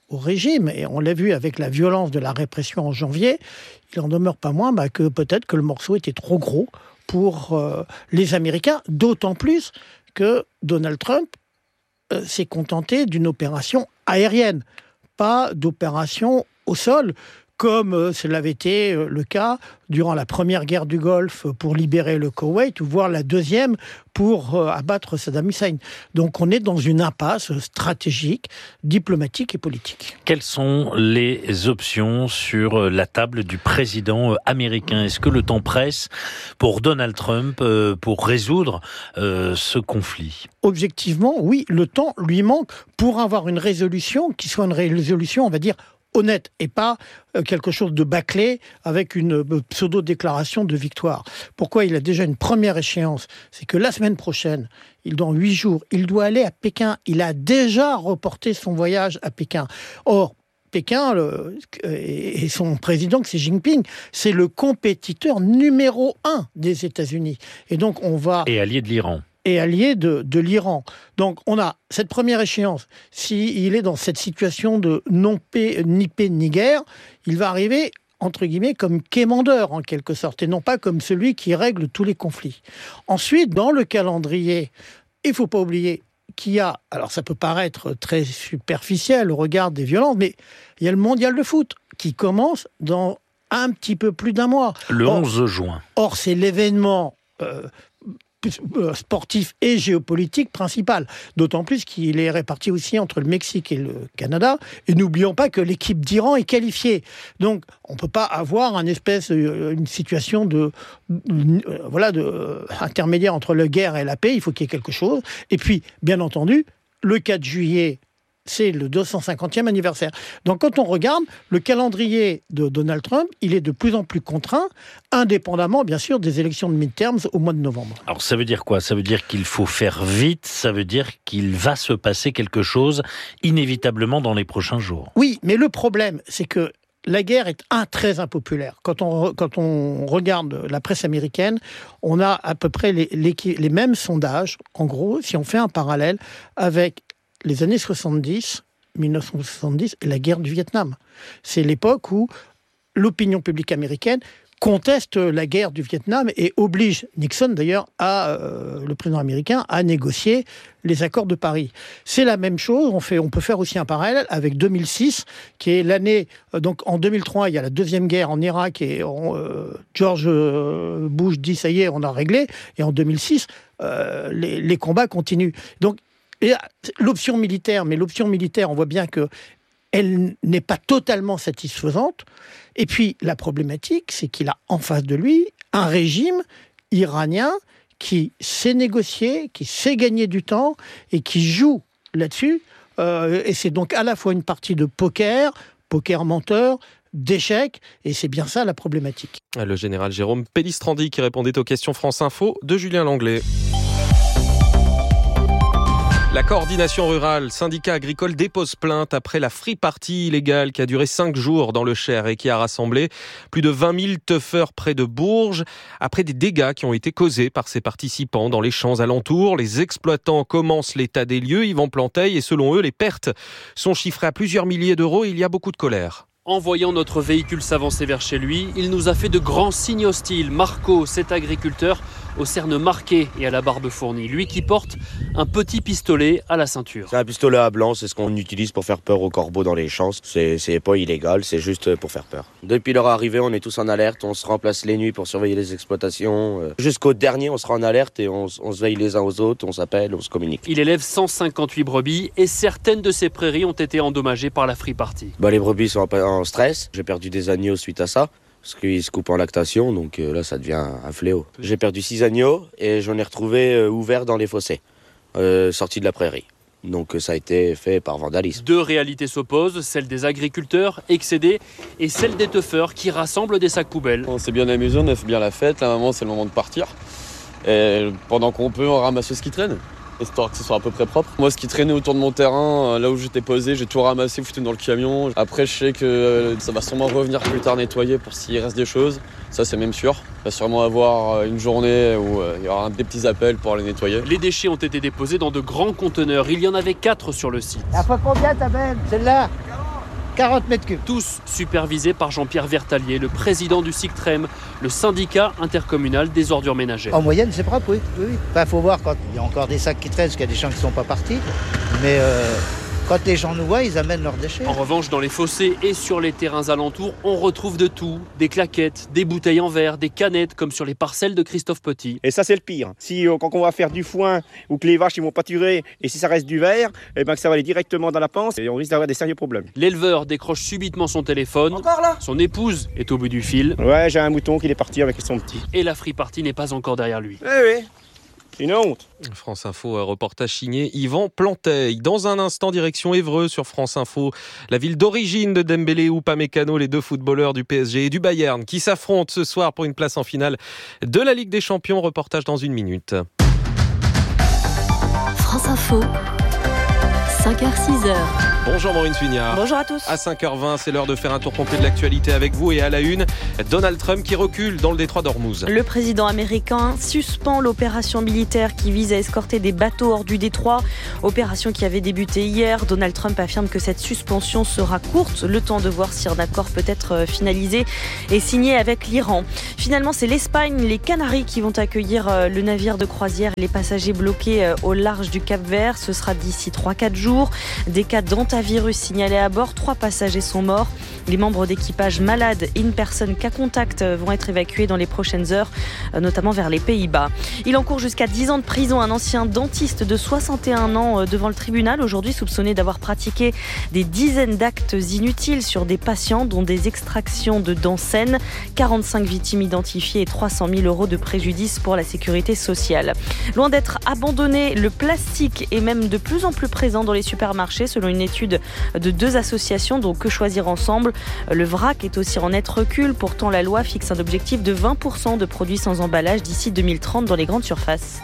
au régime, et on l'a vu avec la violence de la répression en janvier, il en demeure pas moins bah, que peut-être que le morceau était trop gros pour euh, les Américains, d'autant plus que Donald Trump euh, s'est contenté d'une opération aérienne, pas d'opération au sol, comme euh, cela avait été euh, le cas durant la première guerre du Golfe pour libérer le Koweït, ou voire la deuxième pour euh, abattre Saddam Hussein. Donc on est dans une impasse stratégique, diplomatique et politique. Quelles sont les options sur la table du président américain ? Est-ce que le temps presse pour Donald Trump euh, pour résoudre euh, ce conflit ? Objectivement, oui, le temps lui manque pour avoir une résolution qui soit une résolution, on va dire, honnête et pas quelque chose de bâclé avec une pseudo-déclaration de victoire. Pourquoi il a déjà une première échéance ? C'est que la semaine prochaine, il, dans huit jours, il doit aller à Pékin. Il a déjà reporté son voyage à Pékin. Or, Pékin le, et son président Xi Jinping, c'est le compétiteur numéro un des États-Unis. Et donc on va... Et allié de l'Iran. Et allié de, de l'Iran. Donc on a cette première échéance. S'il est dans cette situation de non paix, ni paix ni guerre, il va arriver, entre guillemets, comme quémandeur en quelque sorte, et non pas comme celui qui règle tous les conflits. Ensuite, dans le calendrier, il ne faut pas oublier qu'il y a, alors ça peut paraître très superficiel au regard des violences, mais il y a le mondial de foot qui commence dans un petit peu plus d'un mois. Le or, onze juin. Or, c'est l'événement... Euh, sportif et géopolitique principal. D'autant plus qu'il est réparti aussi entre le Mexique et le Canada. Et n'oublions pas que l'équipe d'Iran est qualifiée. Donc, on ne peut pas avoir une espèce, une situation de, de voilà, de, intermédiaire entre la guerre et la paix. Il faut qu'il y ait quelque chose. Et puis, bien entendu, le quatre juillet, c'est le deux cent cinquantième anniversaire. Donc quand on regarde, le calendrier de Donald Trump, il est de plus en plus contraint, indépendamment bien sûr des élections de midterms au mois de novembre. Alors ça veut dire quoi ? Ça veut dire qu'il faut faire vite, ça veut dire qu'il va se passer quelque chose inévitablement dans les prochains jours. Oui, mais le problème, c'est que la guerre est un, très impopulaire. Quand on, quand on regarde la presse américaine, on a à peu près les, les, les mêmes sondages. En gros, si on fait un parallèle avec les années soixante-dix, mille neuf cent soixante-dix, et la guerre du Vietnam. C'est l'époque où l'opinion publique américaine conteste la guerre du Vietnam et oblige Nixon, d'ailleurs, à, euh, le président américain, à négocier les accords de Paris. C'est la même chose, on, fait, on peut faire aussi un parallèle avec deux mille six, qui est l'année... Euh, donc en deux mille trois, il y a la deuxième guerre en Irak, et euh, George Bush dit « ça y est, on a réglé », et en deux mille six, euh, les, les combats continuent. Donc, et l'option militaire, mais l'option militaire, on voit bien qu'elle n'est pas totalement satisfaisante. Et puis, la problématique, c'est qu'il a en face de lui un régime iranien qui sait négocier, qui sait gagner du temps et qui joue là-dessus. Euh, et c'est donc à la fois une partie de poker, poker menteur, d'échecs, et c'est bien ça la problématique. Le général Jérôme Pellistrandi qui répondait aux questions France Info de Julien Langlais. La coordination rurale, syndicat agricole dépose plainte après la free party illégale qui a duré cinq jours dans le Cher et qui a rassemblé plus de vingt mille teufeurs près de Bourges. Après des dégâts qui ont été causés par ces participants dans les champs alentours, les exploitants commencent l'état des lieux, Yvan Planteil, et selon eux, les pertes sont chiffrées à plusieurs milliers d'euros et il y a beaucoup de colère. En voyant notre véhicule s'avancer vers chez lui, il nous a fait de grands signes hostiles. Marco, cet agriculteur, aux cernes marquées et à la barbe fournie. Lui qui porte un petit pistolet à la ceinture. C'est un pistolet à blanc, c'est ce qu'on utilise pour faire peur aux corbeaux dans les champs. C'est, c'est pas illégal, c'est juste pour faire peur. Depuis leur arrivée, on est tous en alerte, on se remplace les nuits pour surveiller les exploitations. Jusqu'au dernier, on sera en alerte et on, on se veille les uns aux autres, on s'appelle, on se communique. Il élève cent cinquante-huit brebis et certaines de ces prairies ont été endommagées par la free party. Bah, les brebis sont en stress, j'ai perdu des agneaux suite à ça. Parce qu'ils se coupent en lactation, donc euh, là, ça devient un fléau. J'ai perdu six agneaux et j'en ai retrouvé euh, ouverts dans les fossés, euh, sortis de la prairie. Donc euh, ça a été fait par vandalisme. Deux réalités s'opposent, celle des agriculteurs excédés et celle des teufeurs qui rassemblent des sacs poubelles. On s'est bien amusé, on a fait bien la fête. Là, maintenant, c'est le moment de partir. Et pendant qu'on peut, on ramasse ce qui traîne, histoire que ce soit à peu près propre. Moi, ce qui traînait autour de mon terrain, là où j'étais posé, j'ai tout ramassé, foutu dans le camion. Après, je sais que ça va sûrement revenir plus tard nettoyer pour s'il reste des choses. Ça, c'est même sûr. Il va sûrement avoir une journée où il y aura des petits appels pour les nettoyer. Les déchets ont été déposés dans de grands conteneurs. Il y en avait quatre sur le site. Elle fait combien ta belle? Celle-là? quarante mètres cubes. Tous supervisés par Jean-Pierre Vertalier, le président du SICTREM, le syndicat intercommunal des ordures ménagères. En moyenne, c'est propre, oui. Il oui, oui. enfin, faut voir quand il y a encore des sacs qui traînent, parce qu'il y a des gens qui ne sont pas partis. Mais euh, quand les gens nous voient, ils amènent leurs déchets. En revanche, dans les fossés et sur les terrains alentours, on retrouve de tout. Des claquettes, des bouteilles en verre, des canettes, comme sur les parcelles de Christophe Petit. Et ça, c'est le pire. Si euh, quand on va faire du foin ou que les vaches ne vont pâturer, et si ça reste du verre, eh ben, que ça va aller directement dans la panse et on risque d'avoir des sérieux problèmes. L'éleveur décroche subitement son téléphone. Encore là ? Son épouse est au bout du fil. Ouais, j'ai un mouton qui est parti avec son petit. Et la free party n'est pas encore derrière lui. Eh oui. Une honte. France Info, reportage signé Yvan Planteil. Dans un instant, direction Évreux sur France Info. La ville d'origine de Dembélé et Upamecano, les deux footballeurs du P S G et du Bayern qui s'affrontent ce soir pour une place en finale de la Ligue des Champions. Reportage dans une minute. France Info, cinq heures six heures. Bonjour Maureen Suignard. Bonjour à tous. À cinq heures vingt, c'est l'heure de faire un tour complet de l'actualité avec vous. Et à la une, Donald Trump qui recule dans le détroit d'Ormuz. Le président américain suspend l'opération militaire qui vise à escorter des bateaux hors du détroit. Opération qui avait débuté hier. Donald Trump affirme que cette suspension sera courte, le temps de voir si un accord peut être finalisé et signé avec l'Iran. Finalement, c'est l'Espagne, les Canaries qui vont accueillir le navire de croisière et les passagers bloqués au large du Cap-Vert. Ce sera d'ici trois à quatre jours. Des cas d'antivirus signalés à bord. Trois passagers sont morts. Les membres d'équipage malades et une personne cas contact vont être évacués dans les prochaines heures, notamment vers les Pays-Bas. Il encourt jusqu'à dix ans de prison un ancien dentiste de soixante et un ans devant le tribunal, aujourd'hui soupçonné d'avoir pratiqué des dizaines d'actes inutiles sur des patients, dont des extractions de dents saines, quarante-cinq victimes identifiées et trois cent mille euros de préjudice pour la sécurité sociale. Loin d'être abandonné, le plastique est même de plus en plus présent dans les supermarchés, selon une étude de deux associations, dont Que Choisir Ensemble. Le vrac est aussi en net recul. Pourtant, la loi fixe un objectif de vingt pour cent de produits sans emballage d'ici deux mille trente dans les grandes surfaces.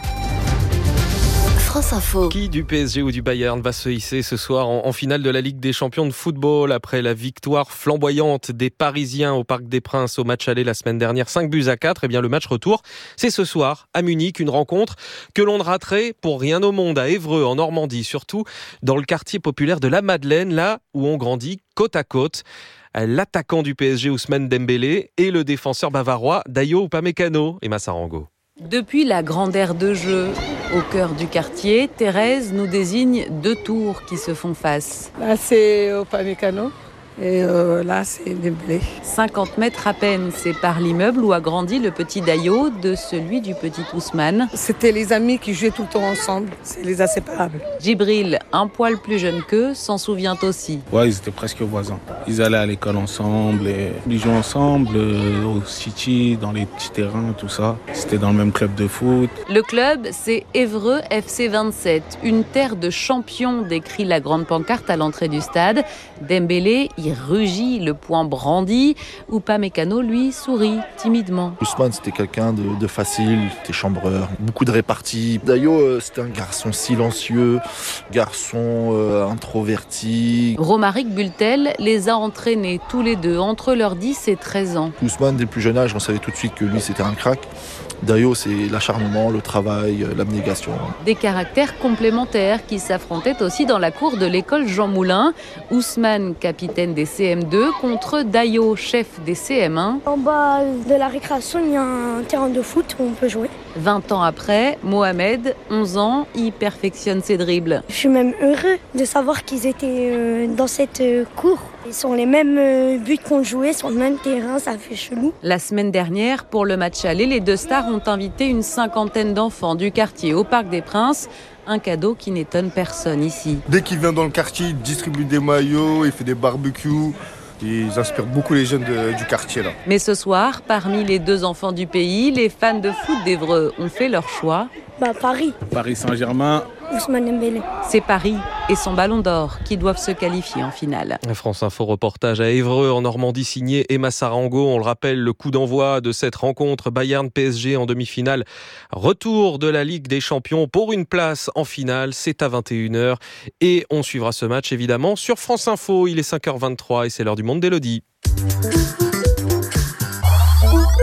France Info. Qui du P S G ou du Bayern va se hisser ce soir en, en finale de la Ligue des Champions de football après la victoire flamboyante des Parisiens au Parc des Princes au match aller la semaine dernière, cinq buts à quatre. Eh bien, le match retour, c'est ce soir à Munich, une rencontre que l'on ne raterait pour rien au monde à Évreux, en Normandie, surtout dans le quartier populaire de la Madeleine, là où on grandit côte à côte. L'attaquant du P S G Ousmane Dembélé et le défenseur bavarois Dayo Upamecano et Massarango. Depuis la grande aire de jeu, au cœur du quartier, Thérèse nous désigne deux tours qui se font face. Là, c'est Upamecano. Et euh, là, c'est Dembélé. cinquante mètres à peine séparent l'immeuble où a grandi le petit Dayo de celui du petit Ousmane. C'était les amis qui jouaient tout le temps ensemble. C'est les inséparables. Djibril, un poil plus jeune qu'eux, s'en souvient aussi. Ouais, ils étaient presque voisins. Ils allaient à l'école ensemble, et ils jouaient ensemble euh, au City, dans les petits terrains, tout ça. C'était dans le même club de foot. Le club, c'est Évreux F C vingt-sept, une terre de champions, décrit la grande pancarte à l'entrée du stade. Dembélé, il rugit, le poing brandi. Upamecano, lui, sourit timidement. Ousmane, c'était quelqu'un de, de facile, c'était chambreur, beaucoup de réparties. Dayo, euh, c'était un garçon silencieux, garçon euh, introverti. Romaric Bultel les a entraînés tous les deux entre leurs dix et treize ans. Ousmane, dès le plus jeune âge, on savait tout de suite que lui, c'était un crack. Dayo, c'est l'acharnement, le travail, l'abnégation. Des caractères complémentaires qui s'affrontaient aussi dans la cour de l'école Jean Moulin. Ousmane, capitaine des C M deux, contre Dayo, chef des C M un. En bas de la récréation, il y a un terrain de foot où on peut jouer. vingt ans après, Mohamed, onze ans, y perfectionne ses dribbles. Je suis même heureux de savoir qu'ils étaient dans cette cour. Ils sont les mêmes buts qu'on jouait sur le même terrain, ça fait chelou. La semaine dernière, pour le match aller, les deux stars ont invité une cinquantaine d'enfants du quartier au Parc des Princes. Un cadeau qui n'étonne personne ici. Dès qu'il vient dans le quartier, il distribue des maillots, il fait des barbecues. Ils inspirent beaucoup les jeunes de, du quartier là. Mais ce soir, parmi les deux enfants du pays, les fans de foot d'Évreux ont fait leur choix. Bah Paris. Paris Saint-Germain. Ousmane Dembélé. C'est Paris et son ballon d'or qui doivent se qualifier en finale. France Info reportage à Évreux en Normandie signé Emma Sarango. On le rappelle, le coup d'envoi de cette rencontre Bayern-P S G en demi-finale. Retour de la Ligue des Champions pour une place en finale. C'est à vingt et une heures et on suivra ce match évidemment sur France Info. Il est cinq heures vingt-trois et c'est l'heure du monde d'Élodie.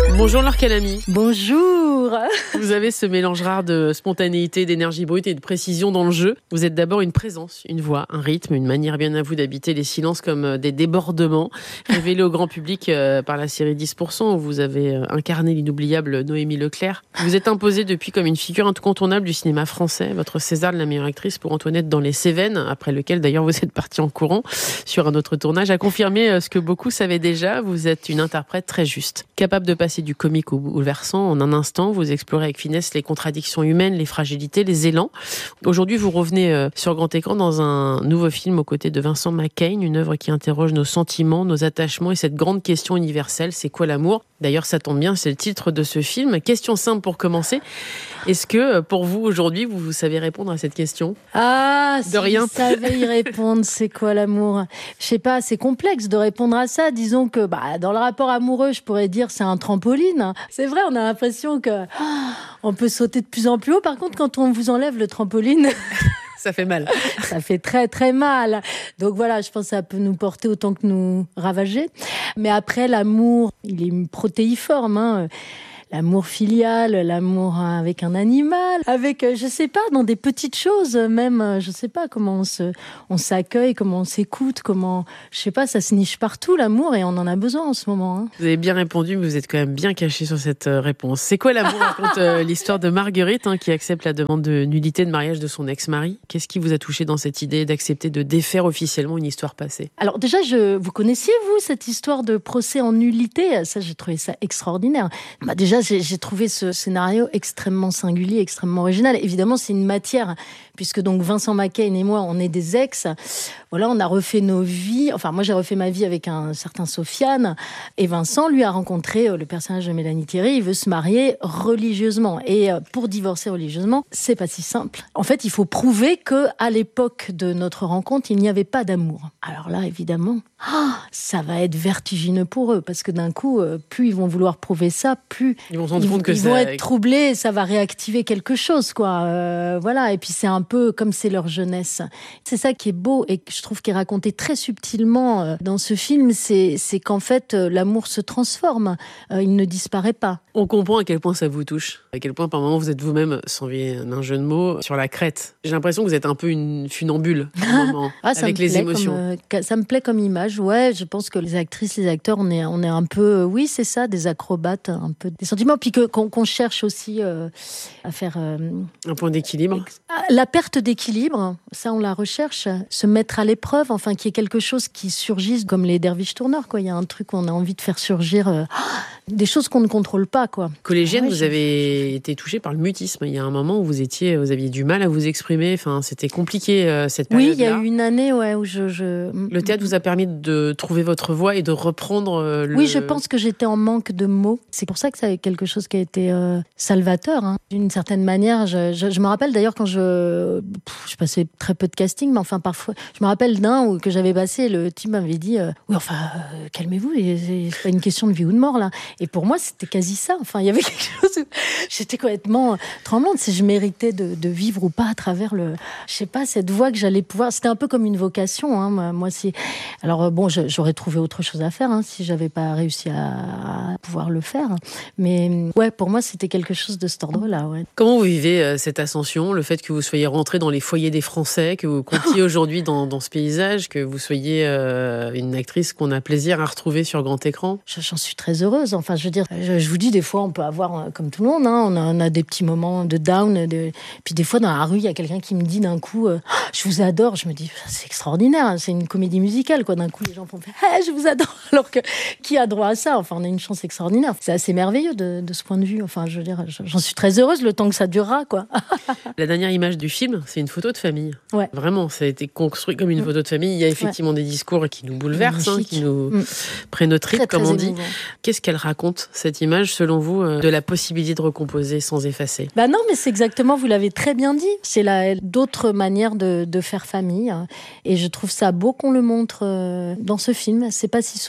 Bonjour Laure Calamy. Bonjour. Vous avez ce mélange rare de spontanéité, d'énergie brute et de précision dans le jeu. Vous êtes d'abord une présence, une voix, un rythme, une manière bien à vous d'habiter les silences comme des débordements, révélés au grand public par la série dix pour cent où vous avez incarné l'inoubliable Noémie Leclerc. Vous êtes imposée depuis comme une figure incontournable du cinéma français. Votre César de la meilleure actrice pour Antoinette dans les Cévennes, après lequel d'ailleurs vous êtes partie en courant sur un autre tournage, a confirmé ce que beaucoup savaient déjà. Vous êtes une interprète très juste, capable de passer du comique au bouleversant en un instant. Vous explorez avec finesse les contradictions humaines, les fragilités, les élans. Aujourd'hui, vous revenez sur grand écran dans un nouveau film aux côtés de Vincent McCain, une œuvre qui interroge nos sentiments, nos attachements et cette grande question universelle, c'est quoi l'amour ? D'ailleurs, ça tombe bien, c'est le titre de ce film. Question simple pour commencer. Est-ce que, pour vous, aujourd'hui, vous, vous savez répondre à cette question ? Ah, de si rien. vous savez y répondre, c'est quoi l'amour ? Je sais pas, c'est complexe de répondre à ça. Disons que bah, dans le rapport amoureux, je pourrais dire c'est un trampoline. C'est vrai, on a l'impression que oh, on peut sauter de plus en plus haut. Par contre, quand on vous enlève le trampoline... Ça fait mal. Ça fait très, très mal. Donc voilà, je pense que ça peut nous porter autant que nous ravager. Mais après, l'amour, il est protéiforme, hein. L'amour filial, l'amour avec un animal, avec, je sais pas, dans des petites choses, même, je sais pas, comment on se, on s'accueille, comment on s'écoute, comment, je sais pas, ça se niche partout, l'amour, et on en a besoin en ce moment, hein. Vous avez bien répondu, mais vous êtes quand même bien caché sur cette réponse. C'est quoi l'amour ? Raconte euh, l'histoire de Marguerite, hein, qui accepte la demande de nullité de mariage de son ex-mari. Qu'est-ce qui vous a touché dans cette idée d'accepter de défaire officiellement une histoire passée ? Alors déjà, je, vous connaissiez, vous, cette histoire de procès en nullité ? Ça, j'ai trouvé ça extraordinaire. Bah, déjà, J'ai, j'ai trouvé ce scénario extrêmement singulier, extrêmement original. Évidemment, c'est une matière, puisque donc Vincent McCain et moi, on est des ex. Voilà, on a refait nos vies. Enfin, moi, j'ai refait ma vie avec un certain Sofiane. Et Vincent, lui, a rencontré le personnage de Mélanie Thierry. Il veut se marier religieusement. Et pour divorcer religieusement, c'est pas si simple. En fait, il faut prouver que à l'époque de notre rencontre, il n'y avait pas d'amour. Alors là, évidemment, oh, ça va être vertigineux pour eux, parce que d'un coup, plus ils vont vouloir prouver ça, plus ils vont se rendre compte que ils ça... vont être troublés, ça va réactiver quelque chose, quoi. Euh, voilà. Et puis c'est un peu comme c'est leur jeunesse. C'est ça qui est beau et que je trouve qui est raconté très subtilement dans ce film, c'est, c'est qu'en fait l'amour se transforme, euh, il ne disparaît pas. On comprend à quel point ça vous touche, à quel point par moment vous êtes vous-même, sans envier d'un jeu de mots, sur la crête. J'ai l'impression que vous êtes un peu une funambule à un moment, ah, ça avec me les plaît émotions. Comme, euh, ça me plaît comme image, ouais. Je pense que les actrices, les acteurs, on est, on est un peu, euh, oui, c'est ça, des acrobates, un peu des sentiments, puis que, qu'on, qu'on cherche aussi euh, à faire euh, un point d'équilibre. La perte d'équilibre, ça on la recherche, se mettre à l'épreuve, enfin qu'il y ait quelque chose qui surgisse comme les derviches tourneurs, quoi. Il y a un truc qu'on a envie de faire surgir, euh, des choses qu'on ne contrôle pas, quoi. Collégienne, ouais, vous je... avez été touchée par le mutisme. Il y a un moment où vous étiez, vous aviez du mal à vous exprimer. Enfin, c'était compliqué euh, cette période-là. Oui, il y a eu une année, ouais, où je, je... Le théâtre vous a permis de trouver votre voix et de reprendre euh, le... Oui, je pense que j'étais en manque de mots. C'est pour ça que ça a quelque chose qui a été euh, salvateur, hein. D'une certaine manière. Je, je, je me rappelle d'ailleurs quand je, pff, je passais très peu de casting, mais enfin parfois, je me rappelle d'un où que j'avais passé. Le type m'avait dit, euh, oui, enfin, euh, calmez-vous, c'est pas une question de vie ou de mort là. Et pour moi, c'était quasi ça. Enfin, il y avait quelque chose où j'étais complètement tremblante, si je méritais de, de vivre ou pas à travers le, je sais pas, cette voie que j'allais pouvoir. C'était un peu comme une vocation, hein. Moi, si. Alors bon, je, j'aurais trouvé autre chose à faire, hein, si j'avais pas réussi à, à pouvoir le faire. Mais ouais, pour moi, c'était quelque chose de cet ordre-là. Ouais. Comment vous vivez euh, cette ascension, le fait que vous soyez rentré dans les foyers des Français, que vous comptiez aujourd'hui dans, dans ce paysage, que vous soyez euh, une actrice qu'on a plaisir à retrouver sur grand écran? J'en suis très heureuse. Enfin, je veux dire, je, je vous dis, des fois, on peut avoir, comme tout le monde, hein, on, a, on a des petits moments de down. De... Puis des fois, dans la rue, il y a quelqu'un qui me dit d'un coup, euh, oh, je vous adore. Je me dis, c'est extraordinaire, c'est une comédie musicale, quoi. D'un coup, les gens font faire, hey, je vous adore. Alors que qui a droit à ça? Enfin, on a une chance extraordinaire. C'est assez merveilleux de, de ce point de vue. Enfin, je veux dire, j'en suis très heureuse le temps que ça durera, quoi. La dernière image du film, c'est une photo de famille. Ouais. Vraiment, ça a été construit comme une photo de famille. Il y a effectivement ouais. des discours qui nous bouleversent, hein, qui nous mmh. prennent au trip, comme on dit. Émouvant. Qu'est-ce qu'elle raconte, cette image, selon vous, euh, de la possibilité de recomposer sans effacer? Bah non, mais c'est exactement, vous l'avez très bien dit. C'est la, d'autres manières de, de faire famille. Et je trouve ça beau qu'on le montre euh, dans ce film. C'est pas si souvent.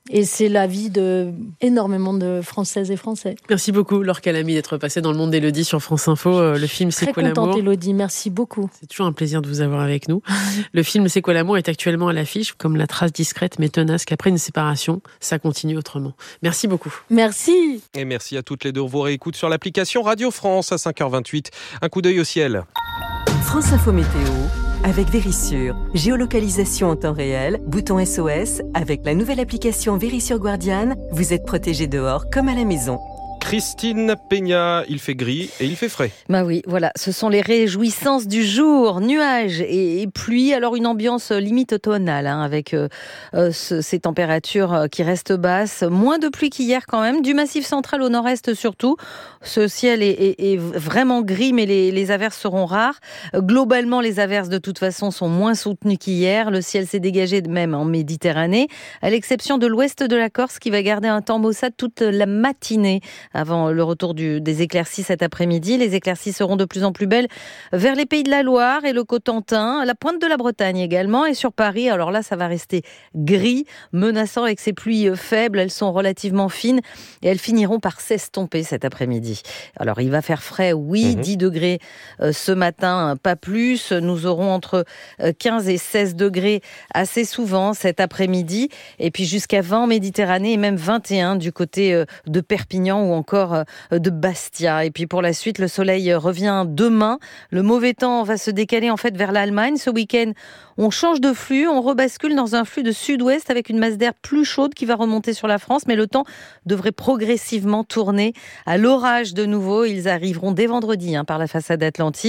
Et c'est la vie de énormément de Françaises et Français. Merci beaucoup, Laure Calamy, d'être passée dans le monde d'Élodie sur France Info. Le film C'est quoi l'amour ? Très contente, Élodie. Merci beaucoup. C'est toujours un plaisir de vous avoir avec nous. Le film C'est quoi l'amour est actuellement à l'affiche, comme la trace discrète mais tenace qu'après une séparation, ça continue autrement. Merci beaucoup. Merci. Et merci à toutes les deux. On vous réécoute sur l'application Radio France à cinq heures vingt-huit. Un coup d'œil au ciel. France Info Météo avec Vérissure. Géolocalisation en temps réel, bouton S O S. Avec la nouvelle application Vérissure Guardian, vous êtes protégé dehors comme à la maison. Christine Peña, il fait gris et il fait frais. Bah oui, voilà, ce sont les réjouissances du jour, nuages et, et pluie. Alors une ambiance limite automnale, hein, avec euh, euh, ce, ces températures qui restent basses. Moins de pluie qu'hier quand même, du Massif central au nord-est surtout. Ce ciel est, est, est vraiment gris, mais les, les averses seront rares. Globalement, les averses de toute façon sont moins soutenues qu'hier. Le ciel s'est dégagé de même en Méditerranée, à l'exception de l'ouest de la Corse qui va garder un temps maussade toute la matinée avant le retour du, des éclaircies cet après-midi. Les éclaircies seront de plus en plus belles vers les Pays de la Loire et le Cotentin, la pointe de la Bretagne également, et sur Paris. Alors là, ça va rester gris, menaçant avec ces pluies faibles. Elles sont relativement fines et elles finiront par s'estomper cet après-midi. Alors il va faire frais, oui, mmh. dix degrés euh, ce matin, pas plus. Nous aurons entre quinze et seize degrés assez souvent cet après-midi, et puis jusqu'à vingt en Méditerranée et même vingt et un du côté euh, de Perpignan ou encore de Bastia. Et puis pour la suite, le soleil revient demain. Le mauvais temps va se décaler en fait vers l'Allemagne. Ce week-end, on change de flux, on rebascule dans un flux de sud-ouest avec une masse d'air plus chaude qui va remonter sur la France, mais le temps devrait progressivement tourner à l'orage de nouveau. Ils arriveront dès vendredi hein, par la façade atlantique.